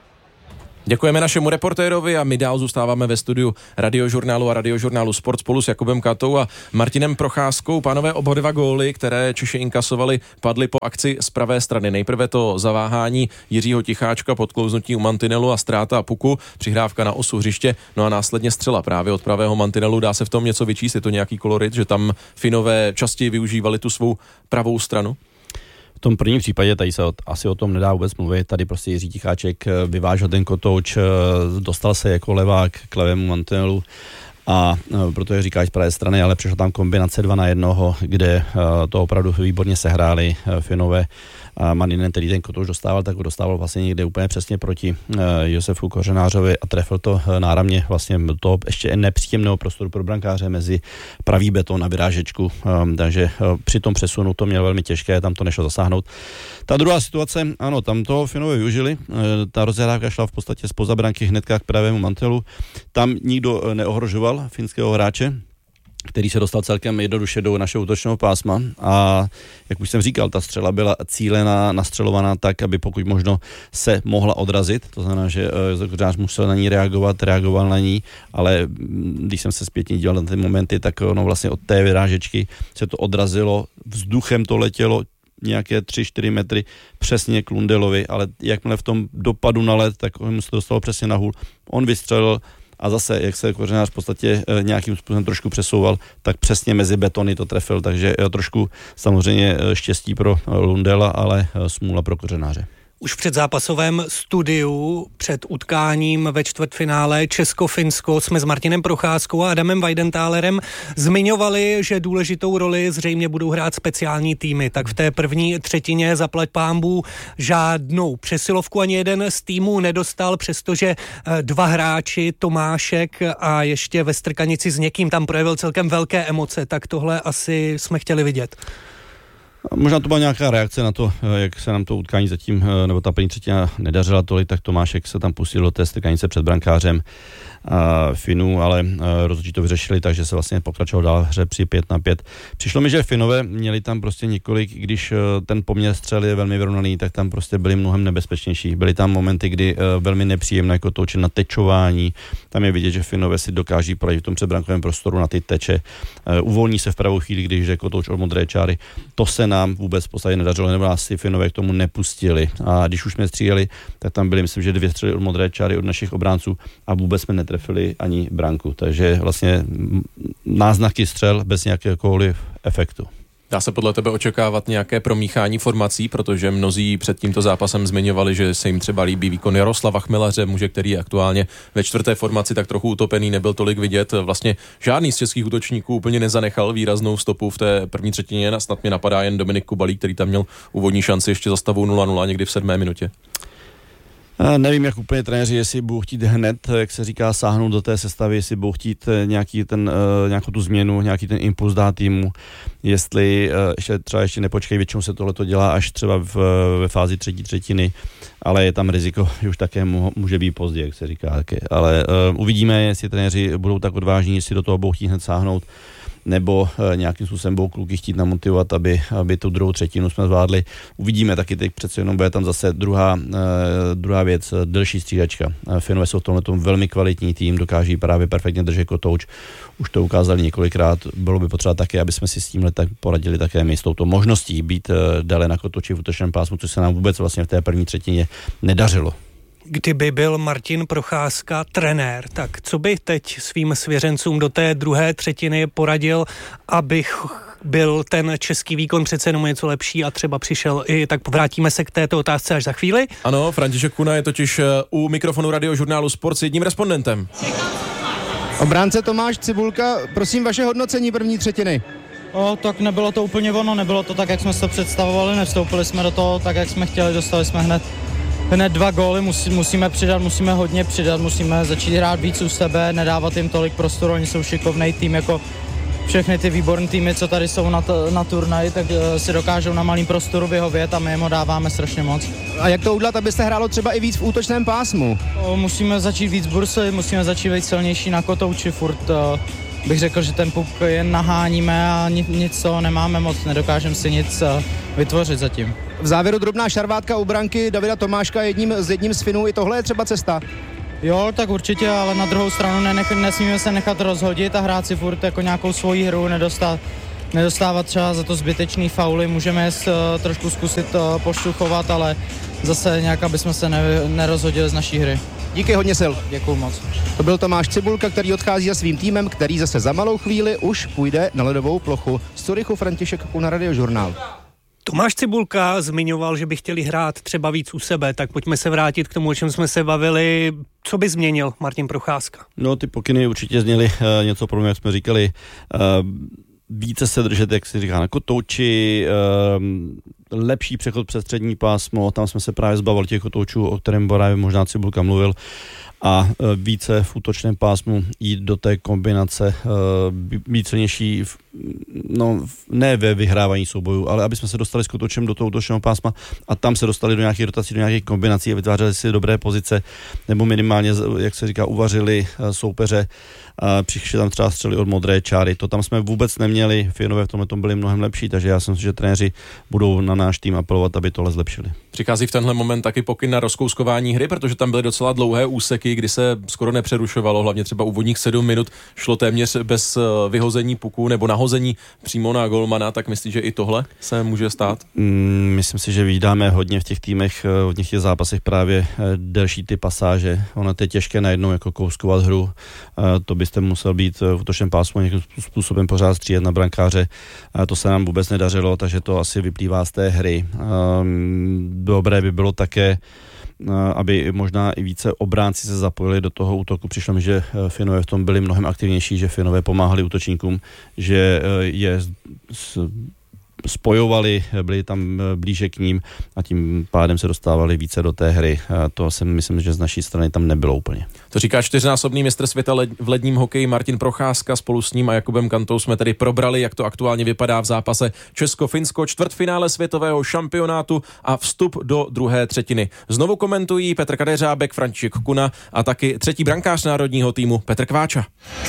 Děkujeme našemu reportérovi a my dál zůstáváme ve studiu Radiožurnálu a Radiožurnálu Sport spolu s Jakubem Katou a Martinem Procházkou. Pánové, oba dva góly, které Češi inkasovali, padly po akci z pravé strany. Nejprve to zaváhání Jiřího Ticháčka, podklouznutí u mantinelu a ztráta puku, přihrávka na osu hřiště, no a následně střela právě od pravého mantinelu. Dá se v tom něco vyčíst? Je to nějaký kolorit, že tam Finové častěji využívali tu svou pravou stranu? V tom prvním případě tady se asi o tom nedá vůbec mluvit. Tady prostě Jiří Ticháček vyvážel ten kotouč, dostal se jako levák k levému mantinelu a protože říkáš z pravé strany, ale přišla tam kombinace 2 na 1, kde to opravdu výborně sehráli Finové. A Maninen, který ten kotouč dostával, tak ho dostával vlastně někde úplně přesně proti Josefu Kořenářovi a trefil to náramně vlastně to ještě nepříjemného prostoru pro brankáře mezi pravý beton a vyrážečku, takže při tom přesunu to měl velmi těžké, tam to nešlo zasáhnout. Ta druhá situace, ano, tam to Finové využili, ta rozehrávka šla v podstatě zpoza branky hnedka k pravému mantelu, tam nikdo neohrožoval finského hráče, který se dostal celkem jednoduše do našeho útočného pásma a jak už jsem říkal, ta střela byla cílená, nastřelovaná tak, aby pokud možno se mohla odrazit, to znamená, že Josef Kořenář musel na ní reagoval na ní, ale když jsem se zpětně díval na ty momenty, tak ono vlastně od té vyrážečky se to odrazilo, vzduchem to letělo nějaké 3-4 metry přesně k Lundelovi, ale jakmile v tom dopadu na led, tak mu se to dostalo přesně na hůl, on vystřelil. A zase, jak se Kořenář v podstatě nějakým způsobem trošku přesouval, tak přesně mezi betony to trefil, takže trošku samozřejmě štěstí pro Lundela, ale smůla pro Kořenáře. Už v předzápasovém studiu před utkáním ve čtvrtfinále Česko-Finsko jsme s Martinem Procházkou a Adamem Weidenthalerem zmiňovali, že důležitou roli zřejmě budou hrát speciální týmy. Tak v té první třetině zaplať pánbů žádnou přesilovku ani jeden z týmů nedostal, přestože 2 hráči, Tomášek a ještě ve strkanici s někým tam projevil celkem velké emoce, tak tohle asi jsme chtěli vidět. Možná to byla nějaká reakce na to, jak se nám to utkání zatím, nebo ta první třetina nedařila tolik, tak Tomášek se tam pustil do té strkanice před brankářem Finů, ale rozhodčí to vyřešili, takže se vlastně pokračoval dál v hře při 5-5. Přišlo mi, že Finové měli tam prostě několik, když ten poměr střel je velmi vyrovnaný, tak tam prostě byli mnohem nebezpečnější. Byly tam momenty, kdy velmi nepříjemné jako touče na tečování. Tam je vidět, že Finové si dokáží poradit v tom předbrankovém prostoru na ty teče. Uvolní se v pravou chvíli, když jde kotouč od modré čáry. To se nám vůbec v podstatě nedařilo, nebo nás si Finové k tomu nepustili. A když už jsme stříleli, tak tam byly, myslím, že 2 střely od modré čáry od našich obránců a vůbec jsme netrefili ani branku. Takže vlastně náznaky střel bez nějakéhokoliv efektu. Dá se podle tebe očekávat nějaké promíchání formací, protože mnozí před tímto zápasem zmiňovali, že se jim třeba líbí výkon Jaroslava Chmelaře, muže, který je aktuálně ve 4. formaci tak trochu utopený, nebyl tolik vidět. Vlastně žádný z českých útočníků úplně nezanechal výraznou stopu v té první třetině. Snad mě napadá jen Dominik Kubalík, který tam měl úvodní šanci ještě za stavou 0-0 někdy v 7. minutě. Nevím, jak úplně trenéři, jestli budou chtít hned, jak se říká, sáhnout do té sestavy, jestli budou chtít nějakou tu změnu, nějaký ten impuls dát týmu, jestli ještě nepočkej, většinou se tohleto dělá až třeba ve fázi třetí třetiny, ale je tam riziko, že už také může být pozdě, jak se říká taky. Ale uvidíme, jestli trenéři budou tak odvážní, jestli do toho budou chtít hned sáhnout. nebo nějakým způsobem budou kluky chtít namotivovat, aby tu druhou třetinu jsme zvládli. Uvidíme taky, teď přece jenom bude tam zase druhá věc, delší střídačka. Finové jsou v tomhle velmi kvalitní tým, dokáží právě perfektně držet kotouč. Už to ukázali několikrát, bylo by potřeba také, aby jsme si s tímhle tak poradili také my s touto možností být dále na kotouči v útočném pásmu, což se nám vůbec vlastně v té první třetině nedařilo. Kdyby byl Martin Procházka trenér, tak co by teď svým svěřencům do té druhé třetiny poradil, abych byl ten český výkon přece jenom něco lepší a třeba přišel i, tak vrátíme se k této otázce až za chvíli. Ano, František Kuna je totiž u mikrofonu Radiožurnálu Sport s jedním respondentem. Obránce Tomáš Cibulka, prosím vaše hodnocení první třetiny. Tak nebylo to úplně ono, nebylo to tak, jak jsme si to představovali, nevstoupili jsme do toho tak, jak jsme chtěli, dostali jsme hned 2 góly, musíme přidat, musíme hodně přidat, musíme začít hrát víc u sebe, nedávat jim tolik prostoru, oni jsou šikovný tým, jako všechny ty výborné týmy, co tady jsou na turnaji, tak si dokážou na malým prostoru vyhovět a my jim ho dáváme strašně moc. A jak to udělat, abyste hrálo třeba i víc v útočném pásmu? Musíme začít víc bursy, musíme začít být silnější na kotouči, furt bych řekl, že ten puk jen naháníme a nic toho nemáme moc, nedokážeme si nic vytvořit zatím. V závěru drobná šarvátka u branky Davida Tomáška jedním z Finů, i tohle je třeba cesta? Jo, tak určitě, ale na druhou stranu nesmíme se nechat rozhodit a hrát si furt jako nějakou svoji hru, nedostávat třeba za to zbytečný fauly, můžeme trošku zkusit poštuchovat, ale zase nějak, aby jsme se nerozhodili z naší hry. Díky, hodně sil. Děkuju moc. To byl Tomáš Cibulka, který odchází za svým týmem, který zase za malou chvíli už půjde na ledovou plochu. Z Curychu František Kuna, Radiožurnál. Tomáš Cibulka zmiňoval, že by chtěli hrát třeba víc u sebe, tak pojďme se vrátit k tomu, o čem jsme se bavili. Co by změnil Martin Procházka? No, ty pokyny určitě zněly něco podobného, jak jsme říkali. Více se držet, jak se říká, na kotouči, lepší přechod přes střední pásmo, tam jsme se právě zbavili těch kotoučů, o kterém právě možná Cibulka mluvil, a více v útočném pásmu jít do té kombinace, být silnější, ne ve vyhrávání soubojů, ale aby jsme se dostali s kotoučem do toho útočného pásma a tam se dostali do nějakých rotací, do nějakých kombinací a vytvářeli si dobré pozice, nebo minimálně, jak se říká, uvařili soupeře, přišli tam třeba střely od modré čáry, to tam jsme vůbec neměli, Finové v tomhle tom byli mnohem lepší, takže já si myslím, že trenéři budou na náš tým apelovat, aby tohle zlepšili. Přichází v tenhle moment taky pokyn na rozkouskování hry, protože tam byly docela dlouhé úseky, kdy se skoro nepřerušovalo, hlavně třeba úvodních 7 minut šlo téměř bez vyhození puku nebo nahození přímo na golmana, tak myslíš, že i tohle se může stát? Myslím si, že vydáme hodně v těch týmech, hodně v těch zápasech právě delší ty pasáže. Ono je těžké najednou jako kouskovat hru, to byste musel být v útočném pásmu nějakým způsobem pořád střílet na brankáře. To se nám vůbec nedařilo, takže to asi vyplývá z té hry. Dobré by bylo také, aby možná i více obránci se zapojili do toho útoku. Přišlo mi, že Finové v tom byli mnohem aktivnější, že Finové pomáhali útočníkům, že je spojovali, byli tam blíže k ním a tím pádem se dostávali více do té hry. To si myslím, že z naší strany tam nebylo úplně. To říká 4násobný mistr světa v ledním hokeji Martin Procházka. Spolu s ním a Jakubem Kantou jsme tedy probrali, jak to aktuálně vypadá v zápase Česko-Finsko, čtvrtfinále světového šampionátu a vstup do druhé třetiny. Znovu komentují Petr Kadeřábek, František Kuna a taky třetí brankář národního týmu Petr Kváča.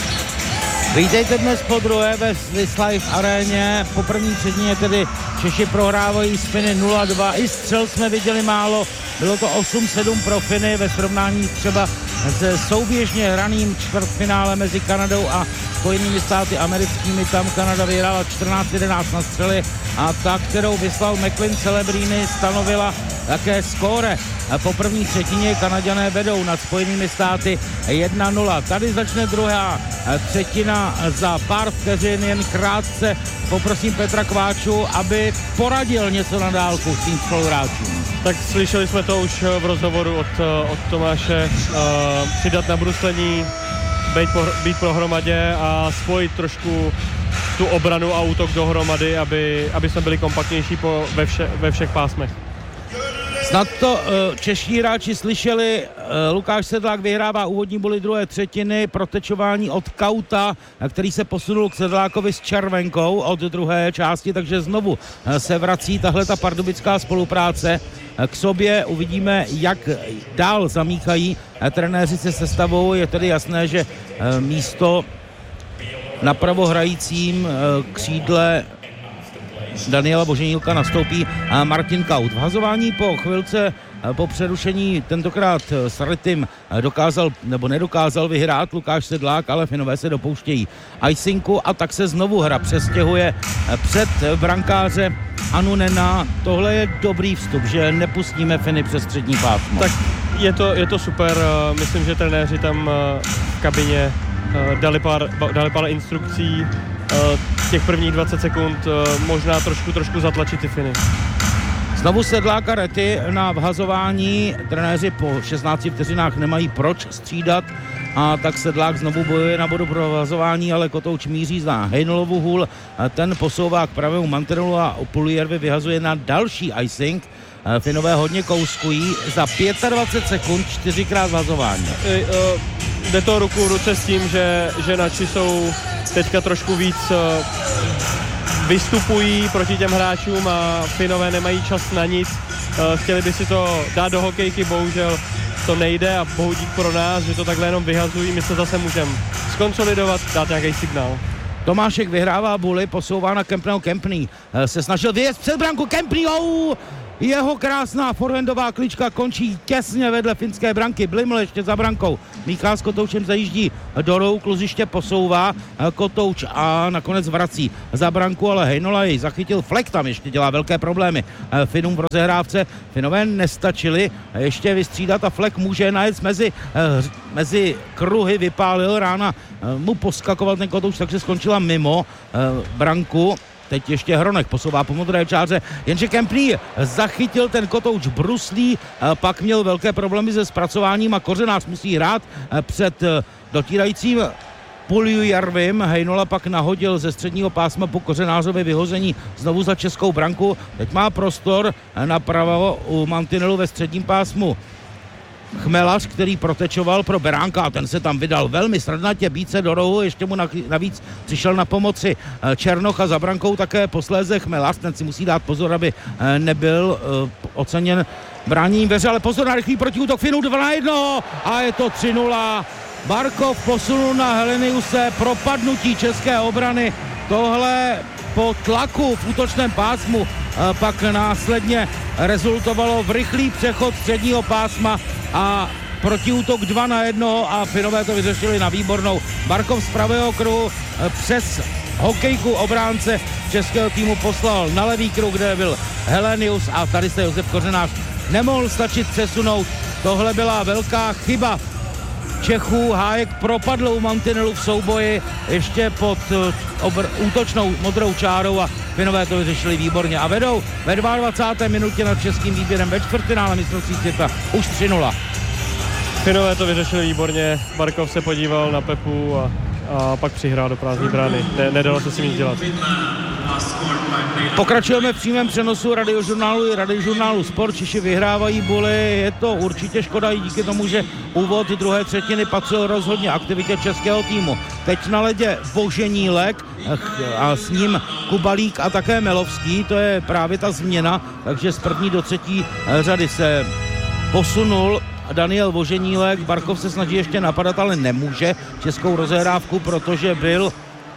Vítejte dnes po druhé ve Swiss Life aréně. Po první třetině tedy Češi prohrávají s Finy 0-2. I střel jsme viděli málo. Bylo to 8-7 pro Finy ve srovnání třeba se souběžně hraným čtvrtfinále mezi Kanadou a Spojenými státy americkými. Tam Kanada vyhrála 14-11 na střely a ta, kterou vyslal McLean Celebrini, stanovila také skóre. Po první třetině Kanaďané vedou nad Spojenými státy 1-0. Tady začne druhá třetina za pár vteřin, jen krátce poprosím Petra Kváču, aby poradil něco na dálku s tím spoluhráčům. Tak slyšeli jsme to už v rozhovoru od Tomáše, přidat na bruslení, být pohromadě a spojit trošku tu obranu a útok dohromady, aby jsme byli kompaktnější ve všech pásmech. Snad to čeští hráči slyšeli. Lukáš Sedlák vyhrává úvodní boli druhé třetiny, protečování od Kauta, který se posunul k Sedlákovi s červenkou od druhé části, takže znovu se vrací tahleta pardubická spolupráce k sobě. Uvidíme, jak dál zamíchají trenéři se sestavou. Je tedy jasné, že místo napravo hrajícím křídle Daniela Boženílka nastoupí Martin Kaut. V hazování po chvilce po přerušení tentokrát s Rytym dokázal nebo nedokázal vyhrát Lukáš Sedlák, ale Finové se dopouštějí icinku a tak se znovu hra přestěhuje před brankáře Annunena. Tohle je dobrý vstup, že nepustíme Finy přes střední pásmo. Tak je to super, myslím, že trenéři tam v kabině dali pár instrukcí, těch prvních 20 sekund možná trošku zatlačit ty Finy. Znovu Sedlák a Rety na vhazování. Trenéři po 16 vteřinách nemají proč střídat a tak Sedlák znovu bojuje na bodu pro vhazování, ale Kotouč míří na Hejnolovu hůl. Ten posouvá k pravému mantinelu a Puljujärvi vyhazuje na další icing. Finové hodně kouskují za 25 sekund 4krát vhazování. Jde to ruku v ruce s tím, že naši jsou teďka trošku víc vystupují proti těm hráčům a Finové nemají čas na nic. Chtěli by si to dát do hokejky, bohužel to nejde a bohudík pro nás, že to takhle jenom vyhazují. My se zase můžeme skonsolidovat, dát nějaký signál. Tomášek vyhrává buly, posouvá na Kempného. Kempný se snažil vyjet před branku. Kempný, jeho krásná forhandová klička končí těsně vedle finské branky. Bliml ještě za brankou. Míchal s Kotoučem zajíždí do rohu, kluziště posouvá Kotouč a nakonec vrací za branku, ale Heinola jej zachytil. Fleck tam ještě dělá velké problémy Finům v rozehrávce. Finové nestačili ještě vystřídat a Fleck může najet mezi kruhy, vypálil, rána mu poskakoval ten Kotouč, takže skončila mimo branku. Teď ještě Hronek posouvá po modré čáře, jenže Kempný zachytil ten Kotouč bruslí, pak měl velké problémy se zpracováním a Kořenář musí hrát před dotírajícím Puljujärvim. Heinola pak nahodil ze středního pásma po Kořenářově vyhození znovu za českou branku. Teď má prostor napravo u mantinelu ve středním pásmu Chmelař, který protečoval pro Beránka a ten se tam vydal velmi srdnatě, bít se do rohu, ještě mu navíc přišel na pomoci Černoch a za brankou také posléze Chmelař, ten si musí dát pozor, aby nebyl oceněn bráněním veře, ale pozor na rychlý protiútok Finů 2-1 a je to 3-0. Barkov posunul na Heleniuse, propadnutí české obrany, tohle po tlaku v útočném pásmu pak následně rezultovalo v rychlý přechod středního pásma a protiútok 2-1 a Finové to vyřešili na výbornou. Barkov z pravého kruhu přes hokejku obránce českého týmu poslal na levý kruh, kde byl Helenius a tady se Josef Kořenář nemohl stačit přesunout. Tohle byla velká chyba Čechů. Hájek propadl u mantinelu v souboji ještě pod útočnou modrou čárou a Finové to vyřešili výborně a vedou ve 22. minutě nad českým výběrem ve čtvrtfinále mistrovství světa už 3-0. Finové to vyřešili výborně, Barkov se podíval na Pepu a pak přihrál do prázdné brány. Nedalo se s tím nic dělat. Pokračujeme v přímém přenosu radiožurnálu i radiožurnálu Sport. Češi vyhrávají buly, je to určitě škoda i díky tomu, že úvod druhé třetiny patřil rozhodně aktivitě českého týmu. Teď na ledě Boženílek a s ním Kubalík a také Melovský, to je právě ta změna, takže z první do třetí řady se posunul Daniel Boženílek. Barkov se snaží ještě napadat, ale nemůže českou rozehrávku, protože byl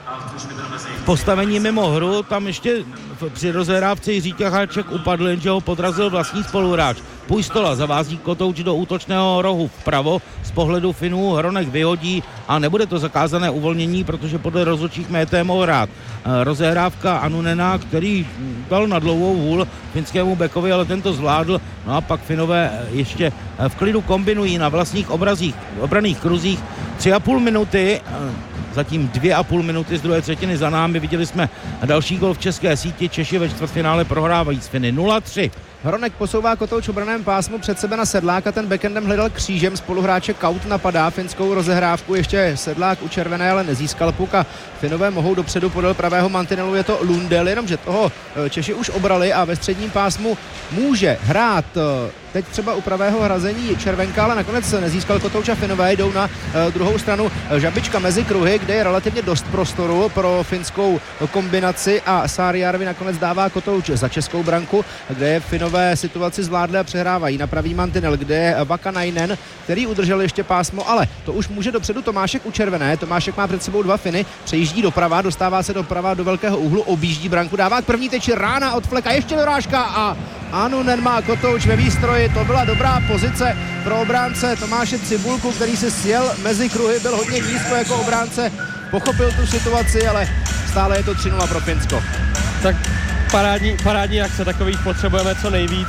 v postavení mimo hru. Tam ještě při rozehrávce Jiří Ťacháček upadl, jenže ho podrazil vlastní spoluhráč. Pujstola zavází Kotouč do útočného rohu vpravo. Z pohledu Finů Hronek vyhodí a nebude to zakázané uvolnění, protože podle rozhodčích Mété mohl hrát. Rozehrávka Annunena, který dal na dlouhou hůl finskému bekovi, ale tento zvládl. No a pak Finové ještě v klidu kombinují na vlastních obranných kruzích 3,5 minuty. Zatím 2,5 minuty z druhé třetiny za námi. Viděli jsme další gol v české síti. Češi ve čtvrtfinále prohrávají s Finy 0-3. Hronek posouvá Kotouč v branném pásmu před sebe na Sedláka, ten backendem hledal křížem, spoluhráče Kaut napadá finskou rozehrávku, ještě Sedlák u červené, ale nezískal puk a Finové mohou dopředu podél pravého mantinelu, je to Lundell, jenomže toho Češi už obrali a ve středním pásmu může hrát teď třeba u pravého hrazení červenka, ale nakonec nezískal Kotouč a Finové jdou na druhou stranu. Žabička mezi kruhy, kde je relativně dost prostoru pro finskou kombinaci a Saarijärvi nakonec dává Kotouč za českou branku, kde je Finové situaci zvládli a přehrávají na pravý mantinel, kde je Vakanainen, který udržel ještě pásmo, ale to už může dopředu Tomášek u červené. Tomášek má před sebou 2 Finy, přejíždí doprava, dostává se doprava do velkého úhlu, objíždí branku, dává k první teči rána od Fleka, ještě dorážka a Anunen má Kotouč ve výstroji. To byla dobrá pozice pro obránce Tomáše Cibulku, který si sjel mezi kruhy, byl hodně nízko jako obránce, pochopil tu situaci, ale stále je to 3-0 pro Finsko. Tak parádní akce, takových potřebujeme co nejvíc.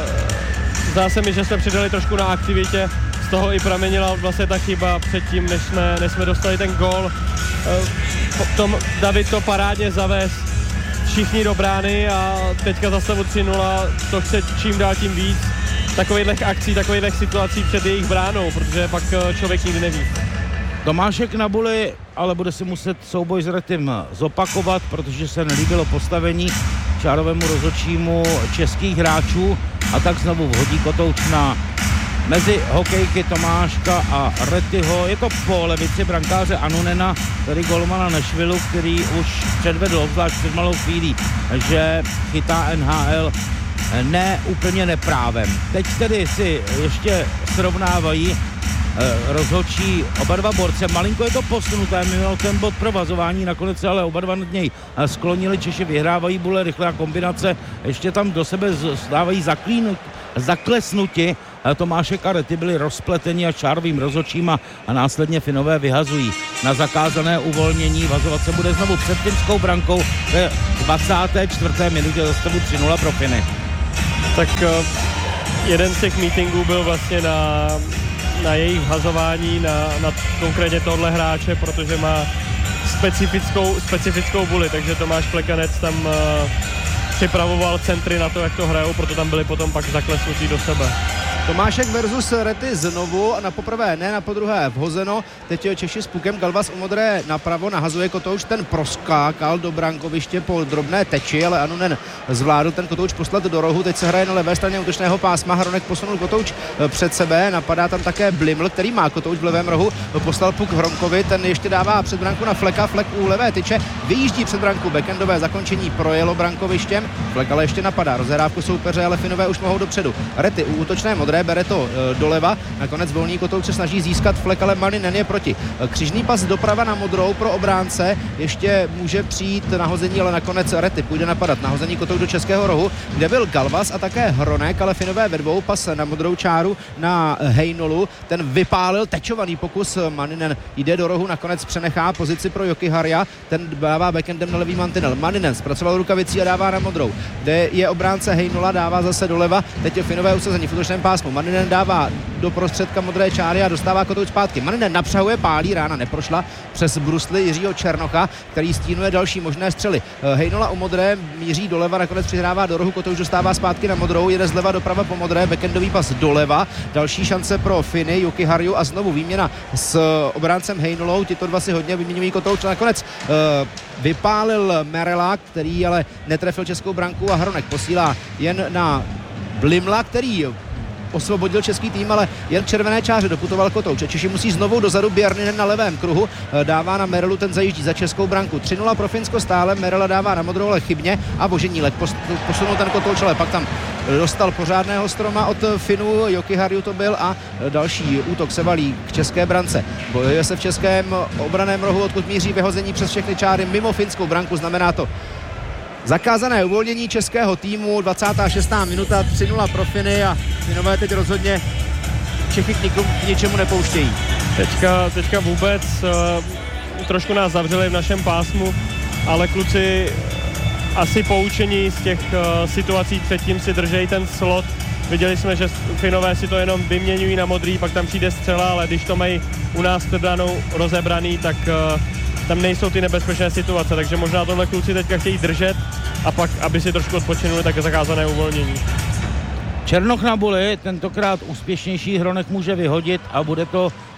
Zdá se mi, že jsme přidali trošku na aktivitě, z toho i pramenila vlastně ta chyba předtím, než jsme dostali ten gól. Potom David to parádně zavez, všichni do brány a teďka za stavu 3-0 to chce čím dál tím víc takových akcí, takových situací před jejich bránou, protože pak člověk nikdy neví. Tomášek Nabuli ale bude si muset souboj s Retym zopakovat, protože se nelíbilo postavení čárovému rozhodčímu českých hráčů a tak znovu vhodí Kotouč na mezi hokejky Tomáška a Retyho. Je to po levici brankáře Anunena, tedy golmana Nashvillu, který už předvedl, obzvlášť před malou chvílí, že chytá NHL ne úplně neprávem. Teď tedy si ještě srovnávají rozhodčí oba dva borce. Malinko je to posunuté, mimo ten bod provazování, nakonec se ale oba dva nad něj sklonili. Češi vyhrávají, bude rychlá kombinace, ještě tam do sebe stávají zaklesnuti. Tomášek a Rety byli rozpleteni a čárovým rozhodčím a následně Finové vyhazují na zakázané uvolnění. Vazovat se bude znovu před finskou brankou ve 24. minutě za stavu 3-0 pro Finy. Tak jeden z těch meetingů byl vlastně na jejich vhazování, na konkrétně tohle hráče, protože má specifickou vůli, takže Tomáš Plekanec tam připravoval centry na to, jak to hrajou, proto tam byli potom pak zaklesnutí do sebe. Tomášek versus Rety znovu, na poprvé ne, na podruhé vhozeno. Teď je Češi s pukem, Galvas u modré napravo, nahazuje Kotouč, ten proskákal do brankoviště po drobné teči, ale Anunen zvládl ten Kotouč poslat do rohu. Teď se hraje na levé straně útočného pásma, Hronek posunul Kotouč před sebe, napadá tam také Bliml, který má Kotouč v levém rohu, poslal puk Hronkovi, ten ještě dává před branku na Fleka, Flek u levé tyče, vyjíždí před branku, backendové zakončení projelo brankovištěm, Flek ale ještě napadá, rozhrávku soupeře, ale Finové už mohou dopředu. Rety u útočné modré bere to doleva, nakonec volný Kotouč se snaží získat Flek, ale Maninen je proti. Křižný pas doprava na modrou pro obránce, ještě může přijít nahození, ale nakonec Rety půjde napadat. Nahození Kotouč do českého rohu, kde byl Galvas a také Hronek, ale Finové ve dvou, pas na modrou čáru na Heinolu, ten vypálil tečovaný pokus, Maninen jde do rohu, nakonec přenechá pozici pro Jokiharja, ten dává backendem na levý mantinel. Maninen zpracoval rukavicí a dává na modrou, kde je obránce Heinola, dává zase doleva, teď je Finové usazení v útočném pásmu. Maninen dává do prostředka modré čáry a dostává Kotouč zpátky. Maninen napřahuje, pálí, rána neprošla přes brusly Jiřího Černocha, který stínuje další možné střely. Heinola u modré míří doleva, nakonec přihrává do rohu, Kotouč dostává zpátky na modrou, jede zleva doprava po modré, backendový pas doleva, další šance pro Finy, Jokiharju a znovu výměna s obráncem Heinolou, tito dva si hodně vyměňují Kotouč, nakonec vypálil Merela, který ale netrefil českou branku a Hronek posílá jen na Blimla, který osvobodil český tým, ale jen k červené čáře doputoval Kotouč. Češi musí znovu dozadu, Bjarninen na levém kruhu, dává na Merelu, ten zajíždí za českou branku. 3-0 pro Finsko stále, Merela dává na modrou, ale chybně a Boženílek posunul ten Kotouč, ale pak tam dostal pořádného stroma od Finů, Jokiharju to byl a další útok se valí k české brance. Bojuje se v českém obraném rohu, odkud míří vyhození přes všechny čáry mimo finskou branku, znamená to zakázané uvolnění českého týmu, 26. minuta, 3-0 pro Finy a Finové teď rozhodně Čechy k ničemu nepouštějí. Teďka vůbec trošku nás zavřeli v našem pásmu, ale kluci asi poučení z těch situací předtím si držejí ten slot. Viděli jsme, že Finové si to jenom vyměňují na modrý, pak tam přijde střela, ale když to mají u nás před bránou rozebraný, tak tam nejsou ty nebezpečné situace, takže možná tohle kluci teďka chtějí držet a pak, aby si trošku odpočinuli, tak je zakázané uvolnění. Černoch na buli, tentokrát úspěšnější, Hronek může vyhodit a bude to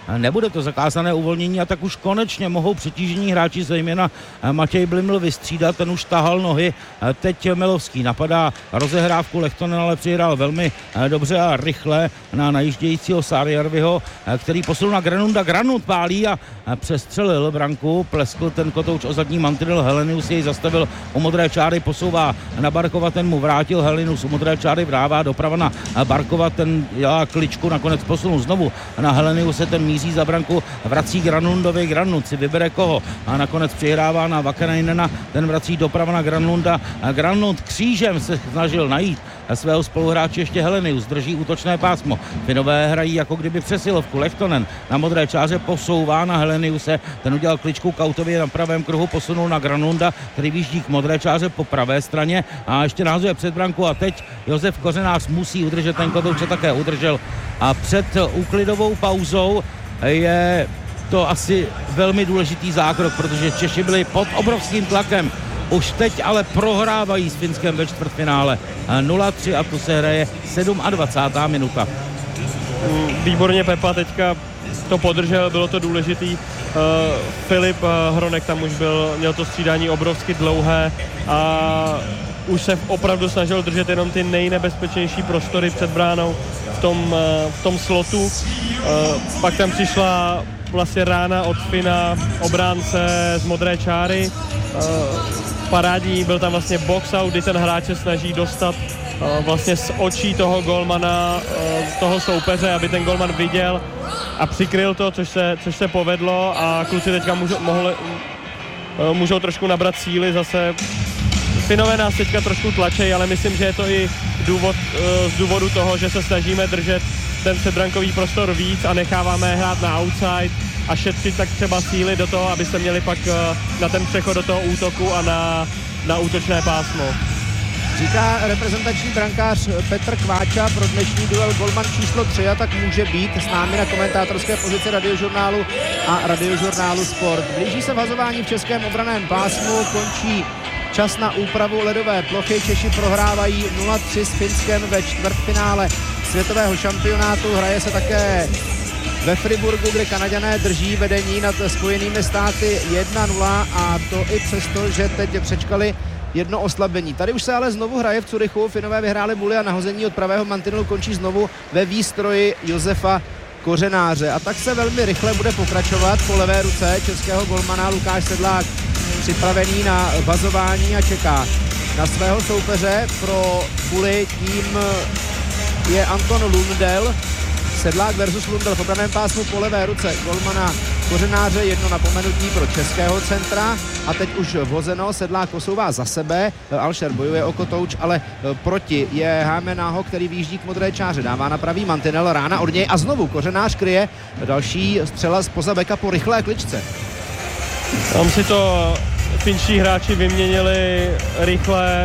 nebude to zakázané uvolnění a tak už konečně mohou přetížení hráči, zejména Matěj Bliml, vystřídat, ten už tahal nohy. Teď Milovský napadá rozehrávku, Lehtonen ale přihrál velmi dobře a rychle na najíždějícího Sáriarviho, který posunul na Granunda. Granund pálí a přestřelil branku, pleskl ten kotouč o zadní mantinel, Helenius jej zastavil u modré čáry, posouvá na Barkova, ten mu vrátil, Helenius u modré čáry vrává doprava na Barkova, ten dělá kličku, nakonec posunul znovu na Heleniuse, ten míří za branku, vrací Granlundovi, Granlund si vybere koho a nakonec přihrává na Vakanainena, ten vrací doprava na Granlunda. Granlund křížem se snažil najít svého spoluhráče, ještě Helenius drží útočné pásmo. Finové hrají jako kdyby přesilovku. Lehtonen na modré čáře posouvá na Heleniuse, ten udělal kličku Kautovi na pravém kruhu, posunul na Granlunda, který výjíždí k modré čáře po pravé straně a ještě nahazuje před branku a teď Josef Kořenář musí udržet, ten kotouč také udržel a před úklidovou pauzou je to asi velmi důležitý zákrok, protože Češi byli pod obrovským tlakem. Už teď ale prohrávají s Finskem ve čtvrtfinále 0-3 a tu se hraje 27. minuta. Výborně Pepa teďka to podržel, bylo to důležitý. Filip Hronek tam už měl to střídání obrovsky dlouhé a už se opravdu snažil držet jenom ty nejnebezpečnější prostory před bránou v tom slotu. Pak tam přišla vlastně rána od Fina, obránce z modré čáry. Parádní, byl tam vlastně box out, kdy ten hráč se snaží dostat vlastně z očí toho golmana, toho soupeře, aby ten golman viděl a přikryl to, což se povedlo a kluci teďka můžou trošku nabrat síly zase. Finové nás teďka trošku tlačejí, ale myslím, že je to i z důvodu toho, že se snažíme držet ten předbrankový prostor víc a necháváme hrát na outside a šetřit tak třeba síly do toho, aby se měli pak na ten přechod do toho útoku a na útočné pásmo. Říká reprezentační brankář Petr Kváča pro dnešní duel golman číslo 3 a tak může být s námi na komentátorské pozici Radiožurnálu a Radiožurnálu Sport. Blíží se vazování v českém obranném pásmu, končí čas na úpravu ledové plochy. Češi prohrávají 0-3 s Finskem ve čtvrtfinále světového šampionátu. Hraje se také ve Friburgu, kde Kanaďané drží vedení nad Spojenými státy 1-0 a to i přesto, že teď přečkali jedno oslabení. Tady už se ale znovu hraje v Curychu. Finové vyhráli buly a nahození od pravého mantinelu končí znovu ve výstroji Josefa Kořenáře. A tak se velmi rychle bude pokračovat po levé ruce českého golmana. Lukáš Sedlák připravený na vazování a čeká na svého soupeře. Pro buly tím je Anton Lundell. Sedlák versus Lundell v obranném pásmu po levé ruce golmana Kořenáře, jedno napomenutí pro českého centra a teď už vhozeno, Sedlák posouvá za sebe, Alšer bojuje o kotouč, ale proti je Hámenáho, který výjíždí k modré čáře, dává na pravý mantinel, rána od něj a znovu Kořenář kryje, další střela zpoza beka po rychlé kličce. Tam si to finští hráči vyměnili rychle,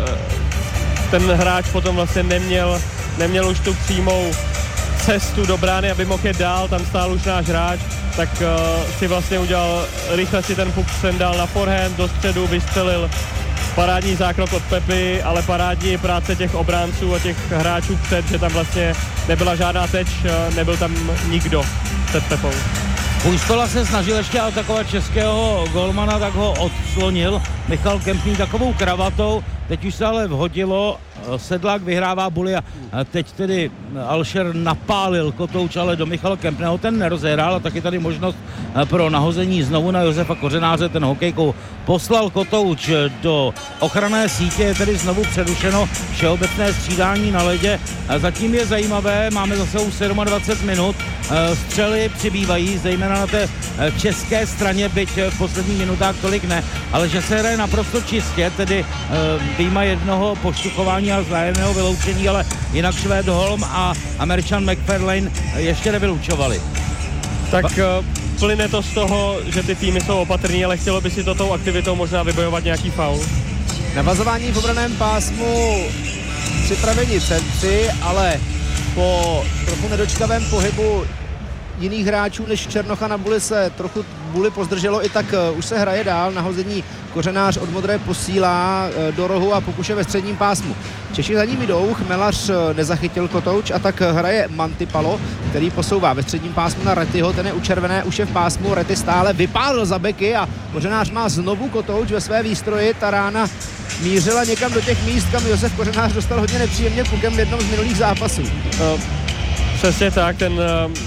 ten hráč potom vlastně neměl už tu přímou cestu do brány, aby mohl jet dál, tam stál už náš hráč, tak si vlastně udělal, rychle si ten puk dal na forehand, do středu vystřelil. Parádní zákrok od Pepy, ale parádní práce těch obránců a těch hráčů před, že tam vlastně nebyla žádná teč, nebyl tam nikdo před Pepou. Půjstola se snažil ještě atakovat českého golmana, tak ho odslonil Michal Kempný takovou kravatou, teď už se ale vhodilo, Sedlák vyhrává buly a teď tedy Alšer napálil kotouč, ale do Michala Kempného ten nerozehrál a taky tady možnost pro nahození znovu na Josefa Kořenáře, ten hokejkou poslal kotouč do ochranné sítě, je tedy znovu přerušeno všeobecné střídání na ledě. Zatím je zajímavé, máme zase už 27 minut, střely přibývají, zejména na té české straně, byť v posledních minutách tolik ne, ale že se hraje naprosto čistě, tedy vyjma jednoho poštukování a vzájemného vyloučení, ale jinak Švéd Holm a Američan McFarlane ještě nevylučovali. Tak plyne to z toho, že ty týmy jsou opatrní, ale chtělo by si to tou aktivitou možná vybojovat nějaký faul. Navazování v obranném pásmu připraveni centři, ale po trochu nedočkavém pohybu jiných hráčů než Černocha na Buli se trochu Buli pozdrželo, i tak už se hraje dál. Nahození Kořenář od modré posílá do rohu a Pokuše ve středním pásmu. Češi za ním jdou, Chmelař nezachytil kotouč a tak hraje Mantipalo, který posouvá ve středním pásmu na Rettyho, ten je u červené, už je v pásmu, Retty stále vypálil za beky a Kořenář má znovu kotouč ve své výstroji. Ta rána mířila někam do těch míst, kam Josef Kořenář dostal hodně nepříjemně pukem v jednom z minulých zápasů. Přesně tak, ten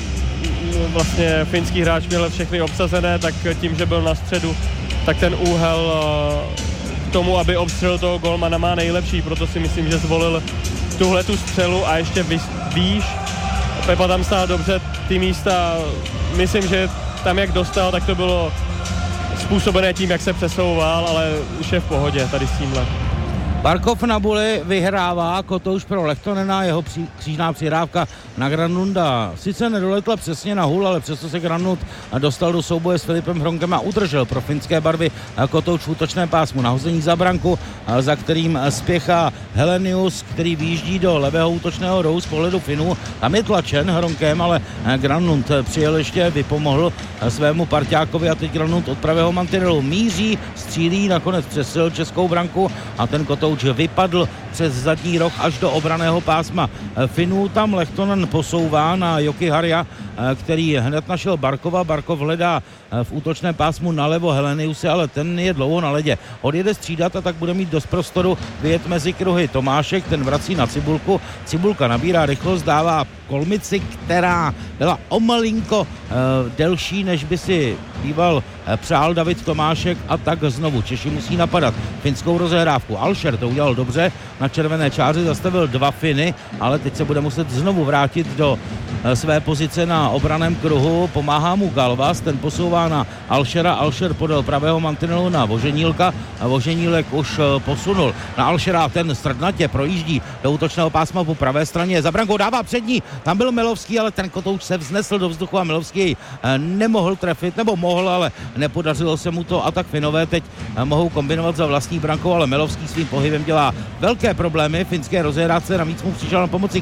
vlastně finský hráč měl všechny obsazené, tak tím, že byl na středu, tak ten úhel k tomu, aby obstřelil toho golmana, má nejlepší, proto si myslím, že zvolil tuhletu střelu a ještě výš. Pepa tam stál dobře, ty místa, myslím, že tam jak dostal, tak to bylo způsobené tím, jak se přesouval, ale už je v pohodě tady s tímhle. Barkov na Buli vyhrává kotouč pro Lehtonena, jeho křížná přihrávka na Granlunda sice nedoletla přesně na hůl, ale přesto se Granlund dostal do souboje s Filipem Hronkem a udržel pro finské barvy kotouč v útočném pásmu. Nahození za branku, za kterým spěchá Helenius, který vyjíždí do levého útočného rohu z pohledu Finů. Tam je tlačen Hronkem, ale Granlund přijel ještě, vypomohl svému parťákovi a teď Granlund od pravého mantinelu míří, střílí, nakonec přesil českou branku a ten kotouč vypadl přes zadní roh až do obraného pásma Finů. Tam Lehtonen posouvá na Jokiharja, který hned našel Barkova. Barkov hledá v útočném pásmu nalevo Heleniuse, ale ten je dlouho na ledě. Odjede střídat a tak bude mít dost prostoru vyjet mezi kruhy. Tomášek, ten vrací na Cibulku. Cibulka nabírá rychlost, dává Kolmici, která byla o malinko delší, než by si býval přál David Tomášek, a tak znovu Češi musí napadat finskou rozehrávku. Alšer to udělal dobře, na červené čáře zastavil dva Finy, ale teď se bude muset znovu vrátit do své pozice na obraném kruhu. Pomáhá mu Galvas, ten posouvá na Alšera. Alšer podal pravého mantinelu na Voženílka a Voženílek už posunul na Alšera, ten strdnatě projíždí do útočného pásma po pravé straně. Za brankou dává přední, tam byl Milovský, ale ten kotouč se vznesl do vzduchu a Milovský nemohl trefit, nebo mohl, ale nepodařilo se mu to, a tak Finové teď mohou kombinovat za vlastní brankou, ale Milovský svým pohybem dělá velké problémy finské rozehrádce, navíc mu přišel na pomoci